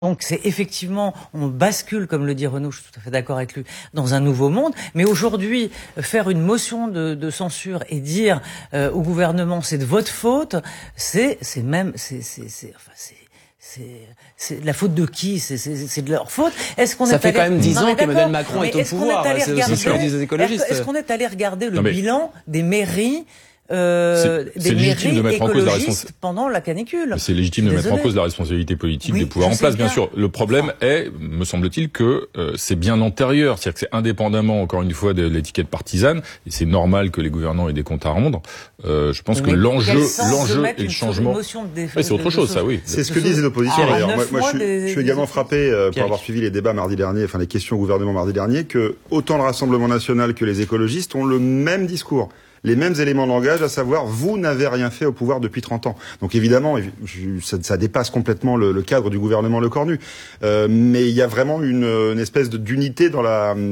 Donc c'est effectivement, on bascule, comme le dit Renaud, je suis tout à fait d'accord avec lui, dans un nouveau monde. Mais aujourd'hui, faire une motion de censure et dire au gouvernement c'est de votre faute, c'est la faute de qui? C'est de leur faute. Est-ce qu'on ça fait quand même 10 ans qu'Emmanuel Macron est au pouvoir. C'est aussi ce que disent les écologistes. Est-ce qu'on est allé regarder le bilan des mairies? C'est légitime de mettre en cause la responsabilité pendant la canicule. C'est légitime de mettre en cause la responsabilité politique des pouvoirs en place, bien sûr. Le problème est, me semble-t-il, que c'est bien antérieur, c'est-à-dire que c'est indépendamment, encore une fois, de l'étiquette partisane, et c'est normal que les gouvernants aient des comptes à rendre. Je pense que l'enjeu et le changement, c'est autre chose, ça, oui. C'est ce que disent les oppositions. D'ailleurs, moi, je suis également frappé pour avoir suivi les débats mardi dernier, enfin les questions au gouvernement mardi dernier, que autant le Rassemblement national que les écologistes ont le même discours. Les mêmes éléments de langage, à savoir, vous n'avez rien fait au pouvoir depuis 30 ans. Donc évidemment, ça dépasse complètement le cadre du gouvernement Lecornu. Mais il y a vraiment une espèce d'unité dans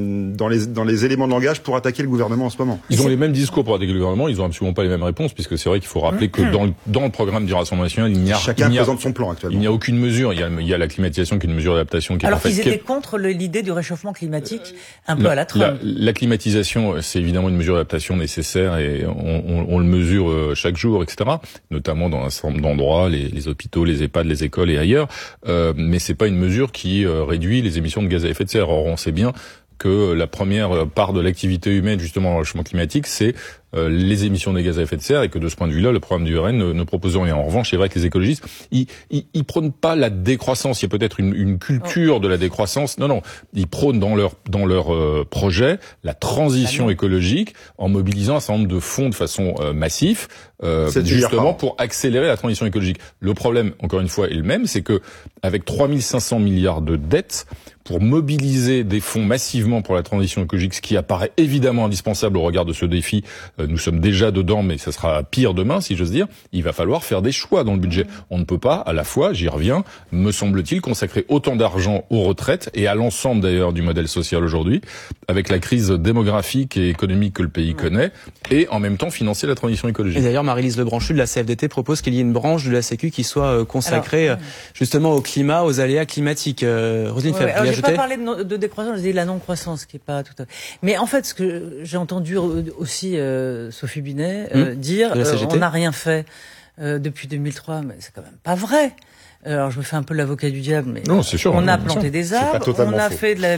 les éléments de langage pour attaquer le gouvernement en ce moment. Ils ont les mêmes discours pour attaquer le gouvernement, ils ont absolument pas les mêmes réponses, puisque c'est vrai qu'il faut rappeler que dans le programme du Rassemblement national, chacun présente son plan actuellement. Il n'y a aucune mesure. Il y a la climatisation qui est une mesure d'adaptation qui est parfaite. Alors qu'ils étaient contre l'idée du réchauffement climatique, un peu à la Trump. La climatisation, c'est évidemment une mesure d'adaptation nécessaire. Et on le mesure chaque jour, etc. Notamment dans un certain nombre d'endroits, les hôpitaux, les EHPAD, les écoles et ailleurs. Mais c'est pas une mesure qui réduit les émissions de gaz à effet de serre. Or, on sait bien que la première part de l'activité humaine, justement, dans le réchauffement climatique, c'est les émissions de gaz à effet de serre, et que de ce point de vue-là, le programme du RN ne propose rien. En revanche, c'est vrai que les écologistes, ils prônent pas la décroissance. Il y a peut-être une culture de la décroissance. Non, ils prônent dans leur projet la transition écologique en mobilisant un certain nombre de fonds de façon massive, justement pour accélérer la transition écologique. Le problème, encore une fois, est le même, c'est que avec 3500 milliards de dettes, pour mobiliser des fonds massivement pour la transition écologique, ce qui apparaît évidemment indispensable au regard de ce défi, nous sommes déjà dedans, mais ça sera pire demain, si j'ose dire, il va falloir faire des choix dans le budget. On ne peut pas, à la fois, j'y reviens, me semble-t-il, consacrer autant d'argent aux retraites, et à l'ensemble d'ailleurs du modèle social aujourd'hui, avec la crise démographique et économique que le pays connaît, et en même temps financer la transition écologique. Et d'ailleurs, Marie-Lise Lebranchu de la CFDT propose qu'il y ait une branche de la Sécu qui soit consacrée justement au climat, aux aléas climatiques. Roselyne Fabre, je vais pas parler de décroissance, je dis la non-croissance, qui est pas tout à fait. Mais en fait, ce que j'ai entendu aussi Sophie Binet dire, on n'a rien fait depuis 2003, mais c'est quand même pas vrai. Alors je me fais un peu l'avocat du diable, mais non, c'est sûr, on a planté des arbres, on a fait de la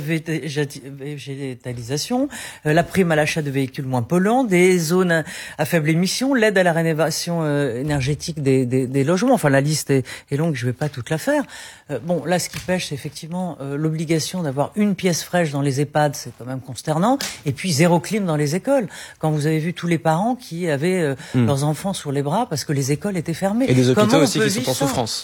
végétalisation, la prime à l'achat de véhicules moins polluants, des zones à faible émission, l'aide à la rénovation énergétique des logements. Enfin, la liste est longue, je vais pas toute la faire. Bon, là, ce qui pêche, c'est effectivement l'obligation d'avoir une pièce fraîche dans les EHPAD, c'est quand même consternant. Et puis zéro clim dans les écoles. Quand vous avez vu tous les parents qui avaient leurs enfants sur les bras parce que les écoles étaient fermées. Et des hôpitaux aussi qui sont en souffrance.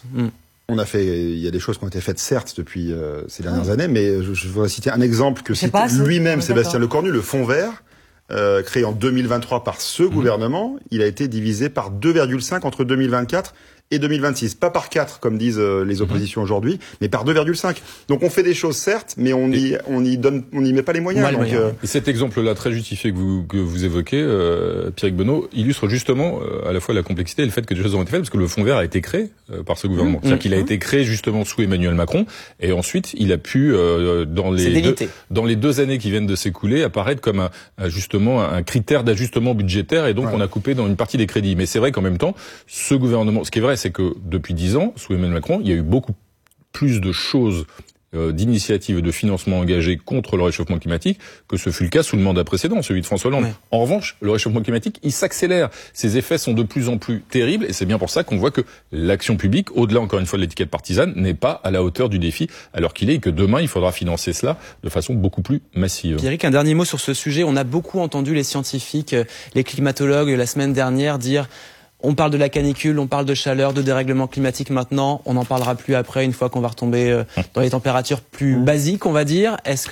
Il y a des choses qui ont été faites, certes, depuis ces dernières années, mais je voudrais citer un exemple que cite lui-même Sébastien Lecornu, le Fonds vert, créé en 2023 par ce gouvernement. Il a été divisé par 2,5 entre 2024 et 2026. Pas par 4, comme disent les oppositions aujourd'hui, mais par 2,5. Donc on fait des choses, certes, mais on y met pas les moyens. Et cet exemple-là, très justifié que vous évoquez, Pierrick Benot, illustre justement à la fois la complexité et le fait que des choses ont été faites, parce que le Fonds vert a été créé par ce gouvernement. C'est-à-dire qu'il a été créé justement sous Emmanuel Macron, et ensuite il a pu, dans les 2 années qui viennent de s'écouler, apparaître comme justement un critère d'ajustement budgétaire, et donc on a coupé dans une partie des crédits. Mais c'est vrai qu'en même temps, ce gouvernement, ce qui est vrai, c'est que depuis 10 ans, sous Emmanuel Macron, il y a eu beaucoup plus de choses, d'initiatives et de financements engagés contre le réchauffement climatique que ce fut le cas sous le mandat précédent, celui de François Hollande. Ouais. En revanche, le réchauffement climatique, il s'accélère. Ses effets sont de plus en plus terribles, et c'est bien pour ça qu'on voit que l'action publique, au-delà encore une fois de l'étiquette partisane, n'est pas à la hauteur du défi, alors qu'il est, et que demain, il faudra financer cela de façon beaucoup plus massive. Pierrick, un dernier mot sur ce sujet. On a beaucoup entendu les scientifiques, les climatologues la semaine dernière dire: on parle de la canicule, on parle de chaleur, de dérèglement climatique maintenant, on n'en parlera plus après, une fois qu'on va retomber dans les températures plus basiques, on va dire. Est-ce que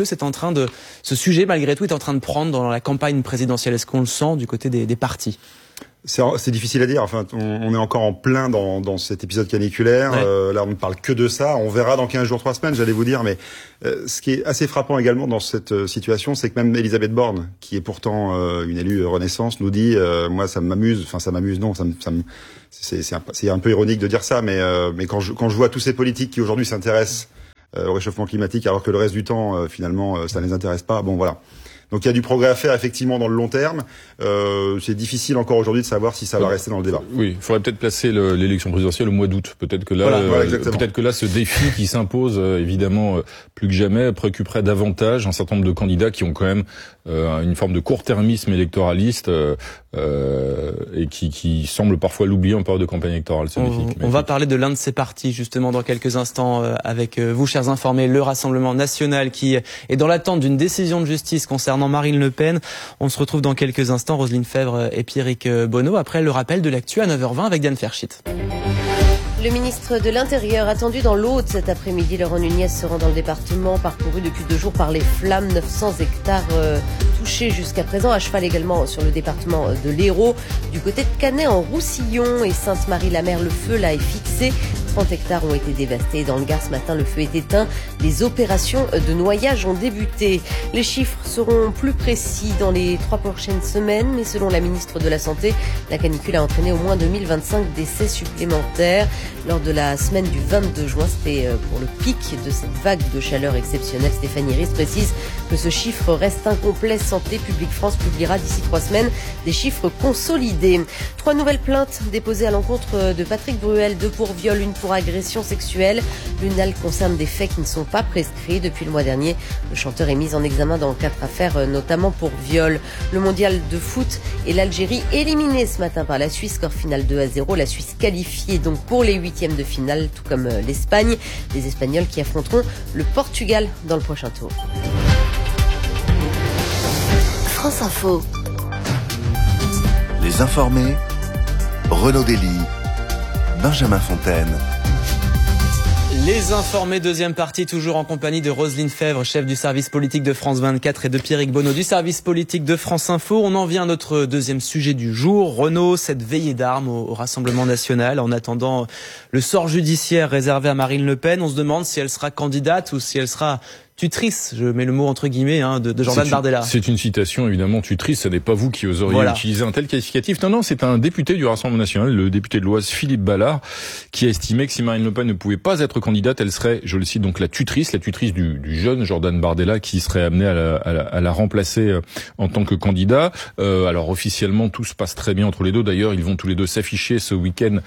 ce sujet, malgré tout, est en train de prendre dans la campagne présidentielle? Est-ce qu'on le sent du côté des partis? C'est difficile à dire. Enfin, on est encore en plein dans cet épisode caniculaire. Ouais. Là, on ne parle que de ça. On verra dans 15 jours, 3 semaines, j'allais vous dire. Mais ce qui est assez frappant également dans cette situation, c'est que même Elisabeth Borne, qui est pourtant une élue Renaissance, nous dit moi, ça m'amuse. Enfin, ça m'amuse, non. C'est un peu ironique de dire ça, mais quand je vois tous ces politiques qui aujourd'hui s'intéressent au réchauffement climatique, alors que le reste du temps, finalement, ça ne les intéresse pas. Bon, voilà. Donc il y a du progrès à faire effectivement dans le long terme. C'est difficile encore aujourd'hui de savoir si ça va rester dans le débat. Oui, il faudrait peut-être placer l'élection présidentielle au mois d'août. Peut-être que là, ce défi qui s'impose, évidemment, plus que jamais, préoccuperait davantage un certain nombre de candidats qui ont quand même une forme de court-termisme électoraliste et qui semblent parfois l'oublier en période de campagne électorale. On va parler de l'un de ces partis justement dans quelques instants avec vous, chers informés, le Rassemblement national qui est dans l'attente d'une décision de justice concernant Marine Le Pen. On se retrouve dans quelques instants, Roselyne Febvre et Pierrick Bonneau, après le rappel de l'actu à 9h20 avec Diane Ferschit. Le ministre de l'Intérieur attendu dans l'Aude cet après-midi. Laurent Nunez se rend dans le département, parcouru depuis 2 jours par les flammes. 900 hectares touchés jusqu'à présent. À cheval également sur le département de l'Hérault. Du côté de Canet-en-Roussillon et Sainte-Marie-la-Mer, le feu là est fixé. 30 hectares ont été dévastés. Dans le Gard ce matin, le feu est éteint. Les opérations de noyage ont débuté. Les chiffres seront plus précis dans les 3 prochaines semaines, mais selon la ministre de la Santé, la canicule a entraîné au moins 2025 décès supplémentaires. Lors de la semaine du 22 juin, c'était pour le pic de cette vague de chaleur exceptionnelle. Stéphanie Ries précise que ce chiffre reste incomplet. Santé publique France publiera d'ici 3 semaines des chiffres consolidés. 3 nouvelles plaintes déposées à l'encontre de Patrick Bruel, 2 pour viol, 1 pour agression sexuelle. L'une d'elles concerne des faits qui ne sont pas prescrits. Depuis le mois dernier, le chanteur est mis en examen dans 4 affaires, notamment pour viol. Le mondial de foot et l'Algérie éliminée ce matin par la Suisse, score final 2-0. La Suisse qualifiée donc pour les 8e de finale, tout comme l'Espagne. Les Espagnols qui affronteront le Portugal dans le prochain tour. France Info. Les informés, Renaud Dely, Benjamin Fontaine. Les informés, deuxième partie, toujours en compagnie de Roselyne Febvre, chef du service politique de France 24, et de Pierrick Bonneau du service politique de France Info. On en vient à notre deuxième sujet du jour. Renaud, cette veillée d'armes au Rassemblement national, en attendant le sort judiciaire réservé à Marine Le Pen, on se demande si elle sera candidate ou si elle sera tutrice, je mets le mot entre guillemets, de Jordan Bardella. C'est une citation évidemment tutrice, ce n'est pas vous qui oseriez utiliser un tel qualificatif. Non, c'est un député du Rassemblement national, le député de l'Oise, Philippe Ballard, qui a estimé que si Marine Le Pen ne pouvait pas être candidate, elle serait, je le cite, donc la tutrice du jeune Jordan Bardella qui serait amené à la remplacer en tant que candidat. Alors officiellement, tout se passe très bien entre les deux. D'ailleurs, ils vont tous les deux s'afficher ce week-end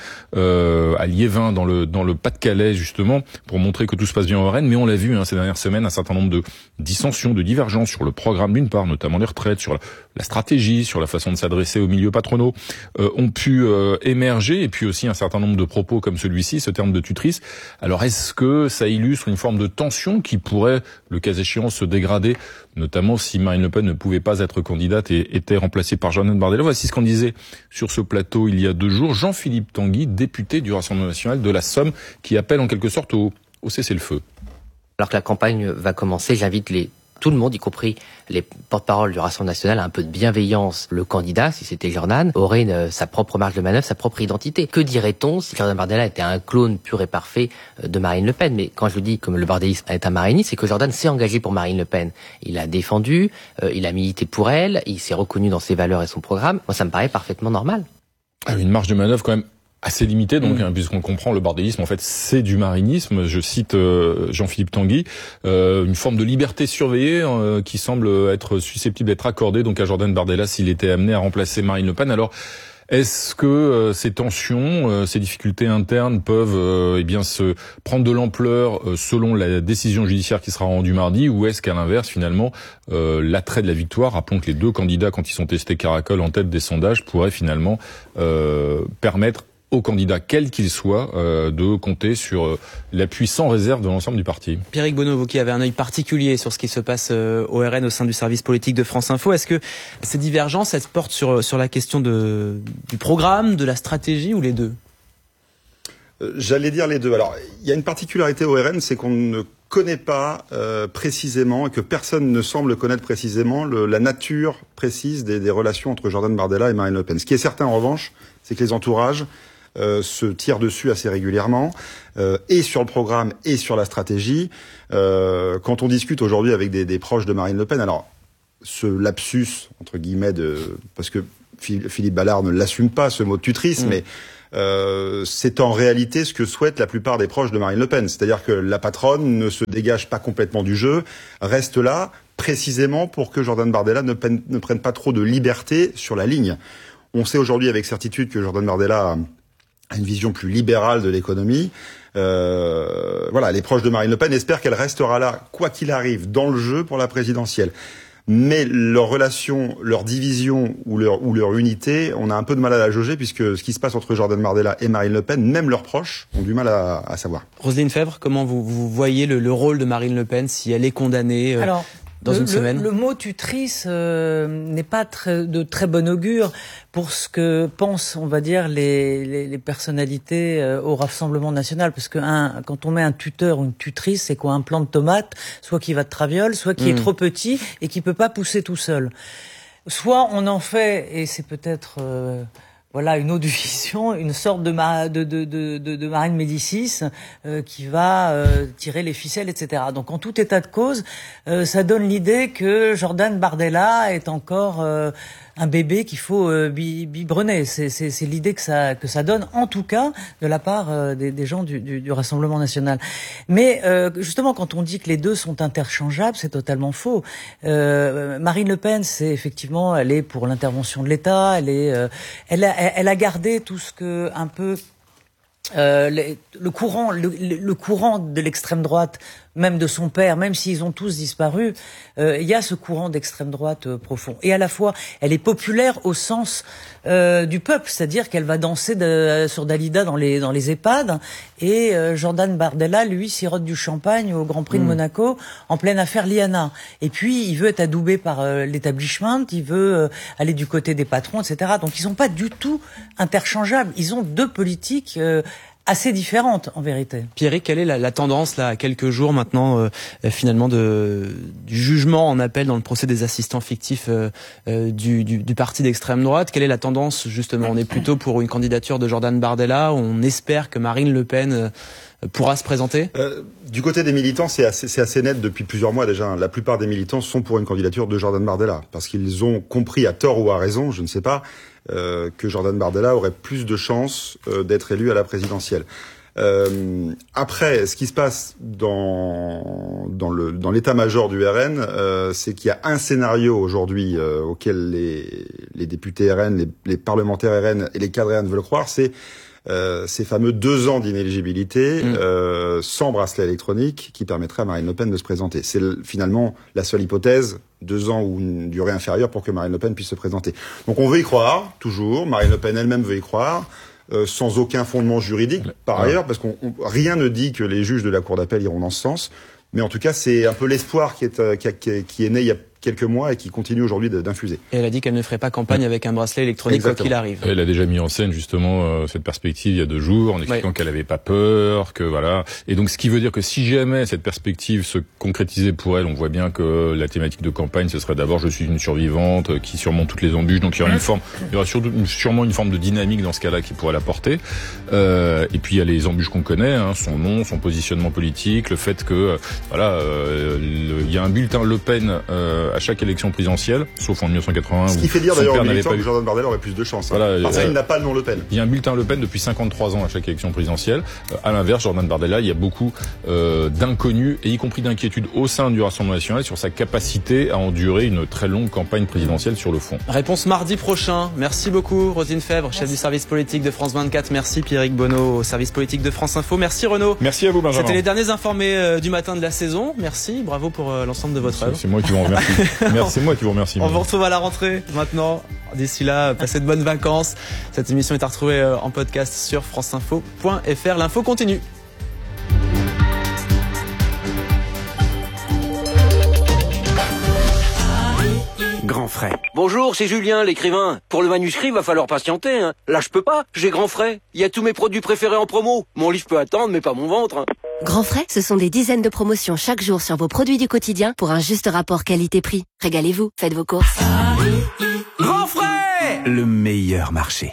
à Liévin, dans le Pas-de-Calais, justement, pour montrer que tout se passe bien en Rennes. Mais on l'a vu ces dernières semaines, un certain nombre de dissensions, de divergences sur le programme d'une part, notamment les retraites, sur la stratégie, sur la façon de s'adresser aux milieux patronaux, ont pu émerger, et puis aussi un certain nombre de propos comme celui-ci, ce terme de tutrice. Alors est-ce que ça illustre une forme de tension qui pourrait, le cas échéant, se dégrader, notamment si Marine Le Pen ne pouvait pas être candidate et était remplacée par Jordan Bardella? Voici ce qu'on disait sur ce plateau il y a 2 jours, Jean-Philippe Tanguy, député du Rassemblement national de la Somme, qui appelle en quelque sorte au cessez-le-feu. Alors que la campagne va commencer, j'invite tout le monde, y compris les porte-paroles du Rassemblement national, à un peu de bienveillance. Le candidat, si c'était Jordan, aurait sa propre marge de manœuvre, sa propre identité. Que dirait-on si Jordan Bardella était un clone pur et parfait de Marine Le Pen? Mais quand je vous dis que le bardélisme est un mariniste, c'est que Jordan s'est engagé pour Marine Le Pen. Il a défendu, il a milité pour elle, il s'est reconnu dans ses valeurs et son programme. Moi, ça me paraît parfaitement normal. Une marge de manœuvre quand même assez limité, donc, puisqu'on comprend le bardélisme, en fait, c'est du marinisme. Je cite Jean-Philippe Tanguy, une forme de liberté surveillée qui semble être susceptible d'être accordée donc à Jordan Bardella s'il était amené à remplacer Marine Le Pen. Alors, est-ce que ces tensions, ces difficultés internes peuvent se prendre de l'ampleur selon la décision judiciaire qui sera rendue mardi, ou est-ce qu'à l'inverse, finalement, l'attrait de la victoire, rappelons que les 2 candidats, quand ils sont testés caracol en tête des sondages, pourraient finalement permettre aux candidats, quels qu'ils soient, de compter sur l'appui sans réserve de l'ensemble du parti. Pierrick Bonneau, vous qui avez un œil particulier sur ce qui se passe au RN au sein du service politique de France Info, est-ce que ces divergences, elles se portent sur la question du programme, de la stratégie, ou les deux? J'allais dire les deux. Alors, il y a une particularité au RN, c'est qu'on ne connaît pas précisément, et que personne ne semble connaître précisément la nature précise des relations entre Jordan Bardella et Marine Le Pen. Ce qui est certain, en revanche, c'est que les entourages se tirent dessus assez régulièrement, et sur le programme et sur la stratégie. Quand on discute aujourd'hui avec des proches de Marine Le Pen, alors ce lapsus, entre guillemets, parce que Philippe Ballard ne l'assume pas, ce mot de tutrice, mais c'est en réalité ce que souhaitent la plupart des proches de Marine Le Pen. C'est-à-dire que la patronne ne se dégage pas complètement du jeu, reste là précisément pour que Jordan Bardella ne prenne pas trop de liberté sur la ligne. On sait aujourd'hui avec certitude que Jordan Bardella a une vision plus libérale de l'économie. Voilà, les proches de Marine Le Pen espèrent qu'elle restera là, quoi qu'il arrive, dans le jeu pour la présidentielle. Mais leur relation, leur division ou leur unité, on a un peu de mal à la jauger, puisque ce qui se passe entre Jordan Bardella et Marine Le Pen, même leurs proches ont du mal à savoir. Roselyne Febvre, comment vous voyez le rôle de Marine Le Pen si elle est condamnée dans une semaine? Le mot tutrice n'est pas de très bon augure pour ce que pensent, on va dire, les personnalités au Rassemblement national, parce que quand on met un tuteur ou une tutrice, c'est quoi? Un plant de tomate, soit qui va de traviole, soit qui est trop petit et qui peut pas pousser tout seul. Soit on en fait, et c'est peut-être une autre vision, une sorte de Marine Médicis qui va tirer les ficelles, etc. Donc en tout état de cause, ça donne l'idée que Jordan Bardella est encore un bébé qu'il faut biberonner. C'est l'idée que ça donne, en tout cas de la part des gens du Rassemblement national. Mais justement, quand on dit que les deux sont interchangeables, c'est totalement faux. Marine Le Pen, c'est effectivement, elle est pour l'intervention de l'État, elle a gardé tout ce que un peu le courant de l'extrême droite, même de son père, même s'ils ont tous disparu, il y a ce courant d'extrême droite profond. Et à la fois, elle est populaire au sens du peuple, c'est-à-dire qu'elle va danser sur Dalida dans les EHPAD, et Jordan Bardella, lui, sirote du champagne au Grand Prix de Monaco en pleine affaire Liana. Et puis, il veut être adoubé par l'établissement, il veut aller du côté des patrons, etc. Donc, ils sont pas du tout interchangeables. Ils ont deux politiques assez différentes, en vérité. Pierrick, quelle est la tendance, là, à quelques jours maintenant, finalement, du jugement en appel dans le procès des assistants fictifs du parti d'extrême droite? Quelle est la tendance, justement? On est plutôt pour une candidature de Jordan Bardella, on espère que Marine Le Pen pourra se présenter? Du côté des militants, c'est assez net depuis plusieurs mois déjà. La plupart des militants sont pour une candidature de Jordan Bardella, parce qu'ils ont compris, à tort ou à raison, je ne sais pas, que Jordan Bardella aurait plus de chances d'être élu à la présidentielle. Après, ce qui se passe dans l'état-major du RN, c'est qu'il y a un scénario aujourd'hui auquel les députés RN, les parlementaires RN et les cadres RN veulent croire, c'est ces fameux 2 ans d'inéligibilité sans bracelet électronique qui permettrait à Marine Le Pen de se présenter. C'est finalement la seule hypothèse, 2 ans ou une durée inférieure pour que Marine Le Pen puisse se présenter. Donc on veut y croire, toujours. Marine Le Pen elle-même veut y croire, sans aucun fondement juridique, par ailleurs, parce rien ne dit que les juges de la Cour d'appel iront dans ce sens. Mais en tout cas, c'est un peu l'espoir qui est né il y a quelques mois et qui continue aujourd'hui d'infuser. Et elle a dit qu'elle ne ferait pas campagne avec un bracelet électronique quoi qu'il arrive. Elle a déjà mis en scène justement cette perspective il y a 2 jours en expliquant qu'elle avait pas peur, que voilà. Et donc ce qui veut dire que si jamais cette perspective se concrétisait pour elle, on voit bien que la thématique de campagne ce serait d'abord je suis une survivante qui surmonte toutes les embûches, donc il y aura sûrement une forme de dynamique dans ce cas-là qui pourrait la porter. Et puis il y a les embûches qu'on connaît, son nom, son positionnement politique, le fait que il y a un bulletin Le Pen à chaque élection présidentielle, sauf en 1981. Ce qui fait dire d'ailleurs aux militants que Jordan Bardella aurait plus de chance. Parce qu'il n'a pas le nom Le Pen. Il y a un bulletin Le Pen depuis 53 ans à chaque élection présidentielle. À l'inverse, Jordan Bardella, il y a beaucoup d'inconnus et y compris d'inquiétudes au sein du Rassemblement national sur sa capacité à endurer une très longue campagne présidentielle sur le fond. Réponse mardi prochain. Merci beaucoup Roselyne Febvre, chef du service politique de France 24. Merci Pierrick Bonneau au service politique de France Info. Merci Renaud. Merci à vous Benjamin. C'était les derniers informés du matin de la saison. Merci, bravo pour l'ensemble de votre œuvre. C'est moi qui vous remercie. C'est moi qui vous remercie. On vous retrouve à la rentrée maintenant. D'ici là, passez de bonnes vacances. Cette émission est à retrouver en podcast sur franceinfo.fr. L'info continue. Grand frais. Bonjour, c'est Julien, l'écrivain. Pour le manuscrit, va falloir patienter. Là, je peux pas. J'ai Grand frais. Il y a tous mes produits préférés en promo. Mon livre peut attendre, mais pas mon ventre. Grand frais, ce sont des dizaines de promotions chaque jour sur vos produits du quotidien pour un juste rapport qualité-prix. Régalez-vous, faites vos courses. Grand frais, le meilleur marché.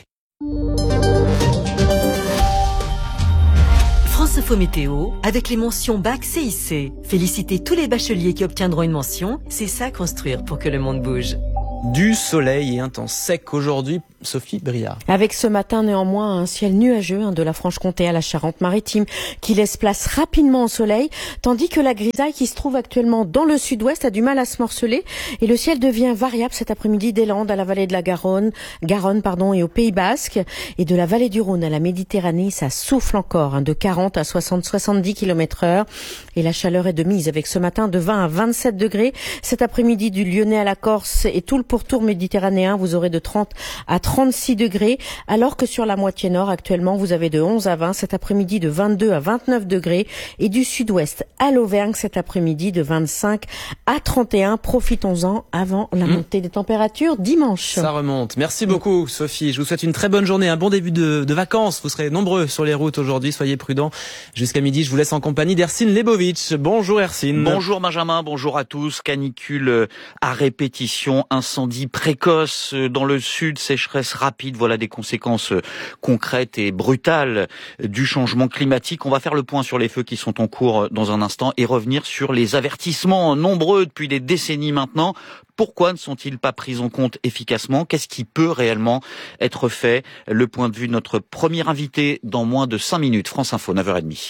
France Info Météo, avec les mentions Bac CIC. Félicitez tous les bacheliers qui obtiendront une mention. C'est ça construire pour que le monde bouge. Du soleil et un temps sec aujourd'hui, Sophie Briard. Avec ce matin néanmoins un ciel nuageux de la Franche-Comté à la Charente-Maritime qui laisse place rapidement au soleil, tandis que la grisaille qui se trouve actuellement dans le sud-ouest a du mal à se morceler et le ciel devient variable cet après-midi des Landes à la vallée de la Garonne et au Pays Basque et de la vallée du Rhône à la Méditerranée, ça souffle encore de 40 à 60-70 km/h et la chaleur est de mise avec ce matin de 20 à 27 degrés. Cet après-midi du Lyonnais à la Corse et tout le pourtour méditerranéen, vous aurez de 30 à 36 degrés, alors que sur la moitié nord, actuellement, vous avez de 11 à 20, cet après-midi de 22 à 29 degrés, et du sud-ouest à l'Auvergne, cet après-midi de 25 à 31. Profitons-en avant la montée des températures dimanche. Ça remonte. Merci beaucoup, Sophie. Je vous souhaite une très bonne journée, un bon début de vacances. Vous serez nombreux sur les routes aujourd'hui, soyez prudents. Jusqu'à midi, je vous laisse en compagnie d'Ercine Lebovitch. Bonjour Ercine. Bonjour Benjamin, bonjour à tous. Canicule à répétition, incendie précoce dans le sud, sécheresse rapide, voilà des conséquences concrètes et brutales du changement climatique. On va faire le point sur les feux qui sont en cours dans un instant et revenir sur les avertissements nombreux depuis des décennies maintenant. Pourquoi ne sont-ils pas pris en compte efficacement? Qu'est-ce qui peut réellement être fait? Le point de vue de notre premier invité dans moins de 5 minutes. France Info, 9h30.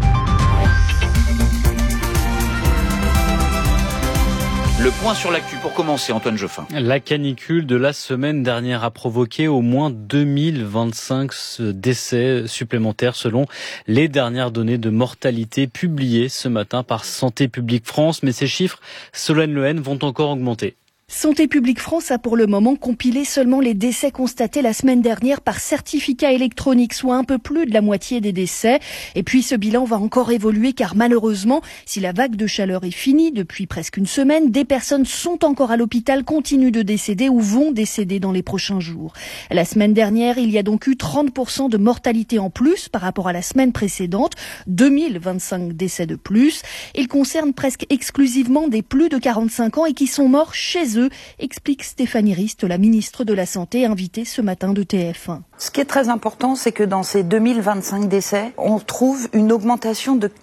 Le point sur l'actu pour commencer, Antoine Geoffin. La canicule de la semaine dernière a provoqué au moins 2025 décès supplémentaires selon les dernières données de mortalité publiées ce matin par Santé publique France. Mais ces chiffres, Solène Lehen, vont encore augmenter. Santé publique France a pour le moment compilé seulement les décès constatés la semaine dernière par certificat électronique, soit un peu plus de la moitié des décès. Et puis ce bilan va encore évoluer car malheureusement, si la vague de chaleur est finie depuis presque une semaine, des personnes sont encore à l'hôpital, continuent de décéder ou vont décéder dans les prochains jours. La semaine dernière, il y a donc eu 30% de mortalité en plus par rapport à la semaine précédente, 2025 décès de plus. Ils concernent presque exclusivement des plus de 45 ans et qui sont morts chez eux, explique Stéphanie Rist, la ministre de la Santé, invitée ce matin de TF1. Ce qui est très important, c'est que dans ces 2025 décès, on trouve une augmentation de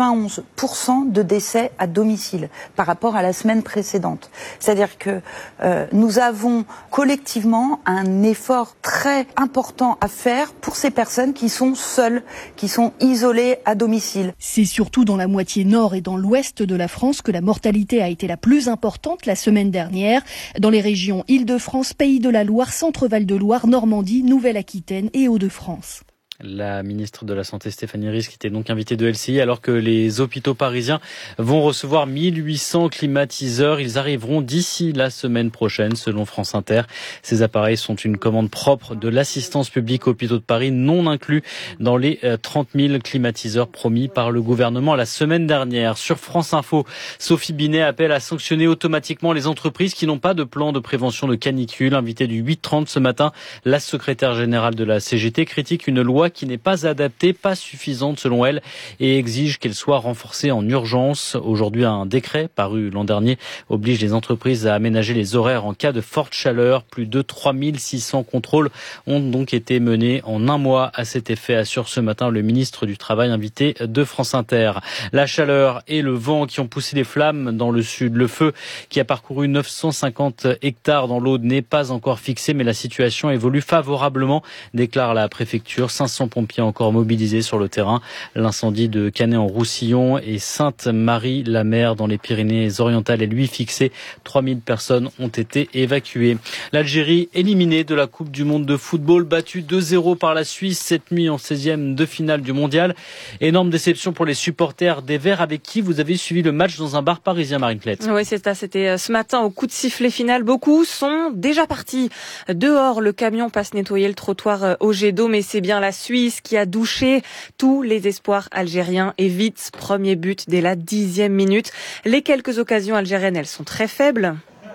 91% de décès à domicile par rapport à la semaine précédente. C'est-à-dire que nous avons collectivement un effort très important à faire pour ces personnes qui sont seules, qui sont isolées à domicile. C'est surtout dans la moitié nord et dans l'ouest de la France que la mortalité a été la plus importante la semaine dernière. Dans les régions Île-de-France, Pays de la Loire, Centre-Val de Loire, Normandie, Nouvelle-Aquitaine et Hauts-de-France. La ministre de la Santé Stéphanie Rist qui était donc invitée de LCI alors que les hôpitaux parisiens vont recevoir 1800 climatiseurs. Ils arriveront d'ici la semaine prochaine selon France Inter. Ces appareils sont une commande propre de l'assistance publique hôpitaux de Paris, non inclus dans les 30 000 climatiseurs promis par le gouvernement la semaine dernière. Sur France Info, Sophie Binet appelle à sanctionner automatiquement les entreprises qui n'ont pas de plan de prévention de canicule. Invitée du 8h30 ce matin, la secrétaire générale de la CGT critique une loi qui n'est pas adaptée, pas suffisante selon elle, et exige qu'elle soit renforcée en urgence. Aujourd'hui, un décret paru l'an dernier oblige les entreprises à aménager les horaires en cas de forte chaleur. Plus de 3600 contrôles ont donc été menés en un mois à cet effet, assure ce matin le ministre du Travail invité de France Inter. La chaleur et le vent qui ont poussé les flammes dans le sud. Le feu qui a parcouru 950 hectares dans l'Aude n'est pas encore fixé, mais la situation évolue favorablement, déclare la préfecture. 500 pompiers encore mobilisés sur le terrain. L'incendie de Canet-en-Roussillon et Sainte-Marie-la-Mer dans les Pyrénées-Orientales est lui fixé. 3000 personnes ont été évacuées. L'Algérie éliminée de la Coupe du Monde de football, battue 2-0 par la Suisse cette nuit en 16e de finale du mondial. Énorme déception pour les supporters des Verts avec qui vous avez suivi le match dans un bar parisien, Marine Plette. Oui, c'était ce matin au coup de sifflet final. Beaucoup sont déjà partis dehors. Le camion passe nettoyer le trottoir au jet d'eau, mais c'est bien la Suisse qui a douché tous les espoirs algériens et vite. Premier but dès la 10e minute. Les quelques occasions algériennes, elles sont très faibles.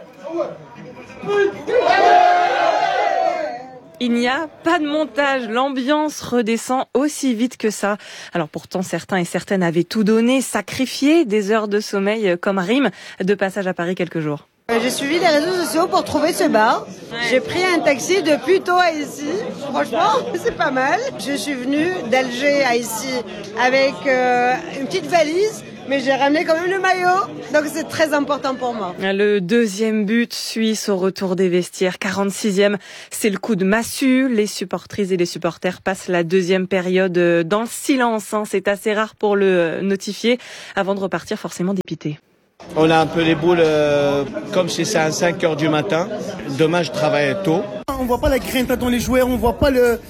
Il n'y a pas de montage, l'ambiance redescend aussi vite que ça. Alors pourtant, certains et certaines avaient tout donné, sacrifié des heures de sommeil comme rime de passage à Paris quelques jours. J'ai suivi les réseaux sociaux pour trouver ce bar. J'ai pris un taxi de Puteaux à ici. Franchement, c'est pas mal. Je suis venue d'Alger à ici avec une petite valise mais j'ai ramené quand même le maillot, donc c'est très important pour moi. Le deuxième but suisse au retour des vestiaires, 46e, c'est le coup de massue. Les supportrices et les supporters passent la deuxième période dans le silence. C'est assez rare pour le notifier avant de repartir forcément dépité. On a un peu les boules comme si c'est à 5 heures du matin. Demain, je travaille tôt. On voit pas la grinta dans les joueurs, on voit pas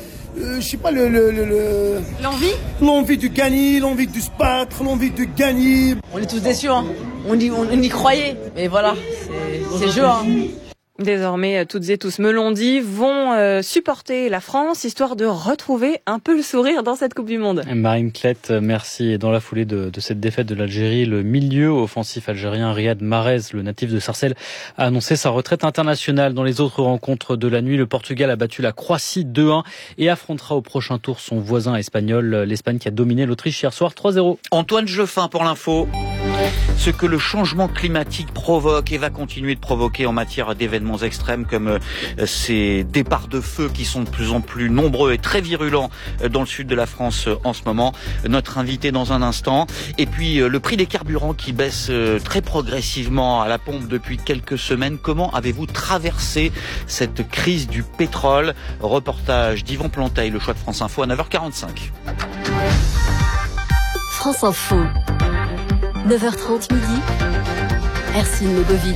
l'envie de gagner, l'envie de se battre, l'envie de gagner. On est tous déçus, hein. On y croyait, mais voilà, c'est le jeu, hein. Désormais, toutes et tous, me l'ont dit, vont supporter la France, histoire de retrouver un peu le sourire dans cette Coupe du Monde. Marine Klett, merci. Et dans la foulée de cette défaite de l'Algérie, le milieu offensif algérien Riyad Mahrez, le natif de Sarcelles, a annoncé sa retraite internationale. Dans les autres rencontres de la nuit, le Portugal a battu la Croatie 2-1 et affrontera au prochain tour son voisin espagnol, l'Espagne qui a dominé l'Autriche hier soir 3-0. Antoine Jeffin pour l'info. Ce que le changement climatique provoque et va continuer de provoquer en matière d'événements extrêmes comme ces départs de feu qui sont de plus en plus nombreux et très virulents dans le sud de la France en ce moment. Notre invité dans un instant. Et puis le prix des carburants qui baisse très progressivement à la pompe depuis quelques semaines. Comment avez-vous traversé cette crise du pétrole? Reportage d'Yvan Planteil, le choix de France Info à 9h45. France Info. 9h30 midi, Ercine Legovic.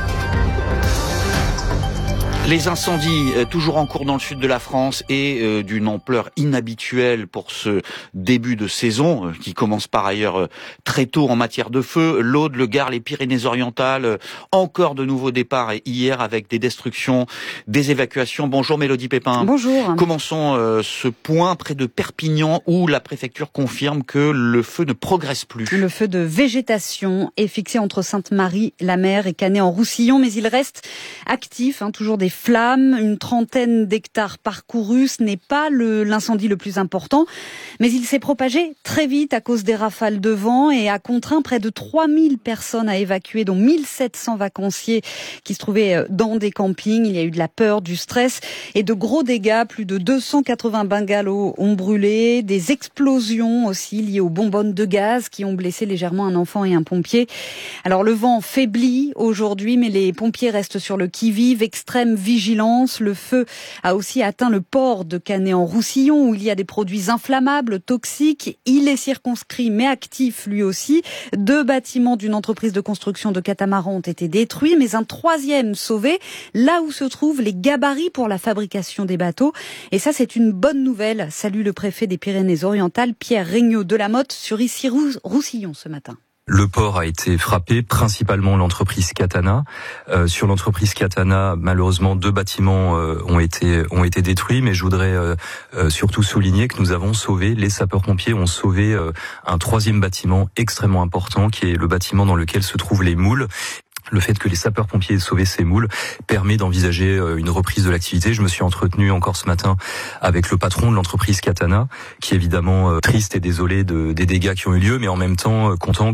Les incendies toujours en cours dans le sud de la France et d'une ampleur inhabituelle pour ce début de saison qui commence par ailleurs très tôt en matière de feu. L'Aude, le Gard, les Pyrénées-Orientales, encore de nouveaux départs hier avec des destructions, des évacuations. Bonjour Mélodie Pépin. Bonjour. Commençons ce point près de Perpignan où la préfecture confirme que le feu ne progresse plus. Le feu de végétation est fixé entre Sainte-Marie-la-Mer et Canet-en-Roussillon, mais il reste actif, toujours des flammes, une trentaine d'hectares parcourus. Ce n'est pas l'incendie le plus important, mais il s'est propagé très vite à cause des rafales de vent et a contraint près de 3000 personnes à évacuer, dont 1700 vacanciers qui se trouvaient dans des campings. Il y a eu de la peur, du stress et de gros dégâts. Plus de 280 bungalows ont brûlé, des explosions aussi liées aux bonbonnes de gaz qui ont blessé légèrement un enfant et un pompier. Alors le vent faiblit aujourd'hui, mais les pompiers restent sur le qui-vive, extrême vigilance. Le feu a aussi atteint le port de Canet-en-Roussillon où il y a des produits inflammables, toxiques. Il est circonscrit mais actif lui aussi. 2 bâtiments d'une entreprise de construction de catamarans ont été détruits, mais un 3e sauvé, là où se trouvent les gabarits pour la fabrication des bateaux. Et ça, c'est une bonne nouvelle. Salue le préfet des Pyrénées-Orientales, Pierre Regnault de la Motte, sur Issy-Roussillon ce matin. Le port a été frappé, principalement l'entreprise Catana. Sur l'entreprise Catana, malheureusement, 2 bâtiments ont été détruits, mais je voudrais surtout souligner que nous avons sauvé, les sapeurs-pompiers ont sauvé un 3e bâtiment extrêmement important, qui est le bâtiment dans lequel se trouvent les moules. Le fait que les sapeurs-pompiers aient sauvé ces moules permet d'envisager une reprise de l'activité. Je me suis entretenu encore ce matin avec le patron de l'entreprise Catana, qui est évidemment triste et désolé des dégâts qui ont eu lieu, mais en même temps content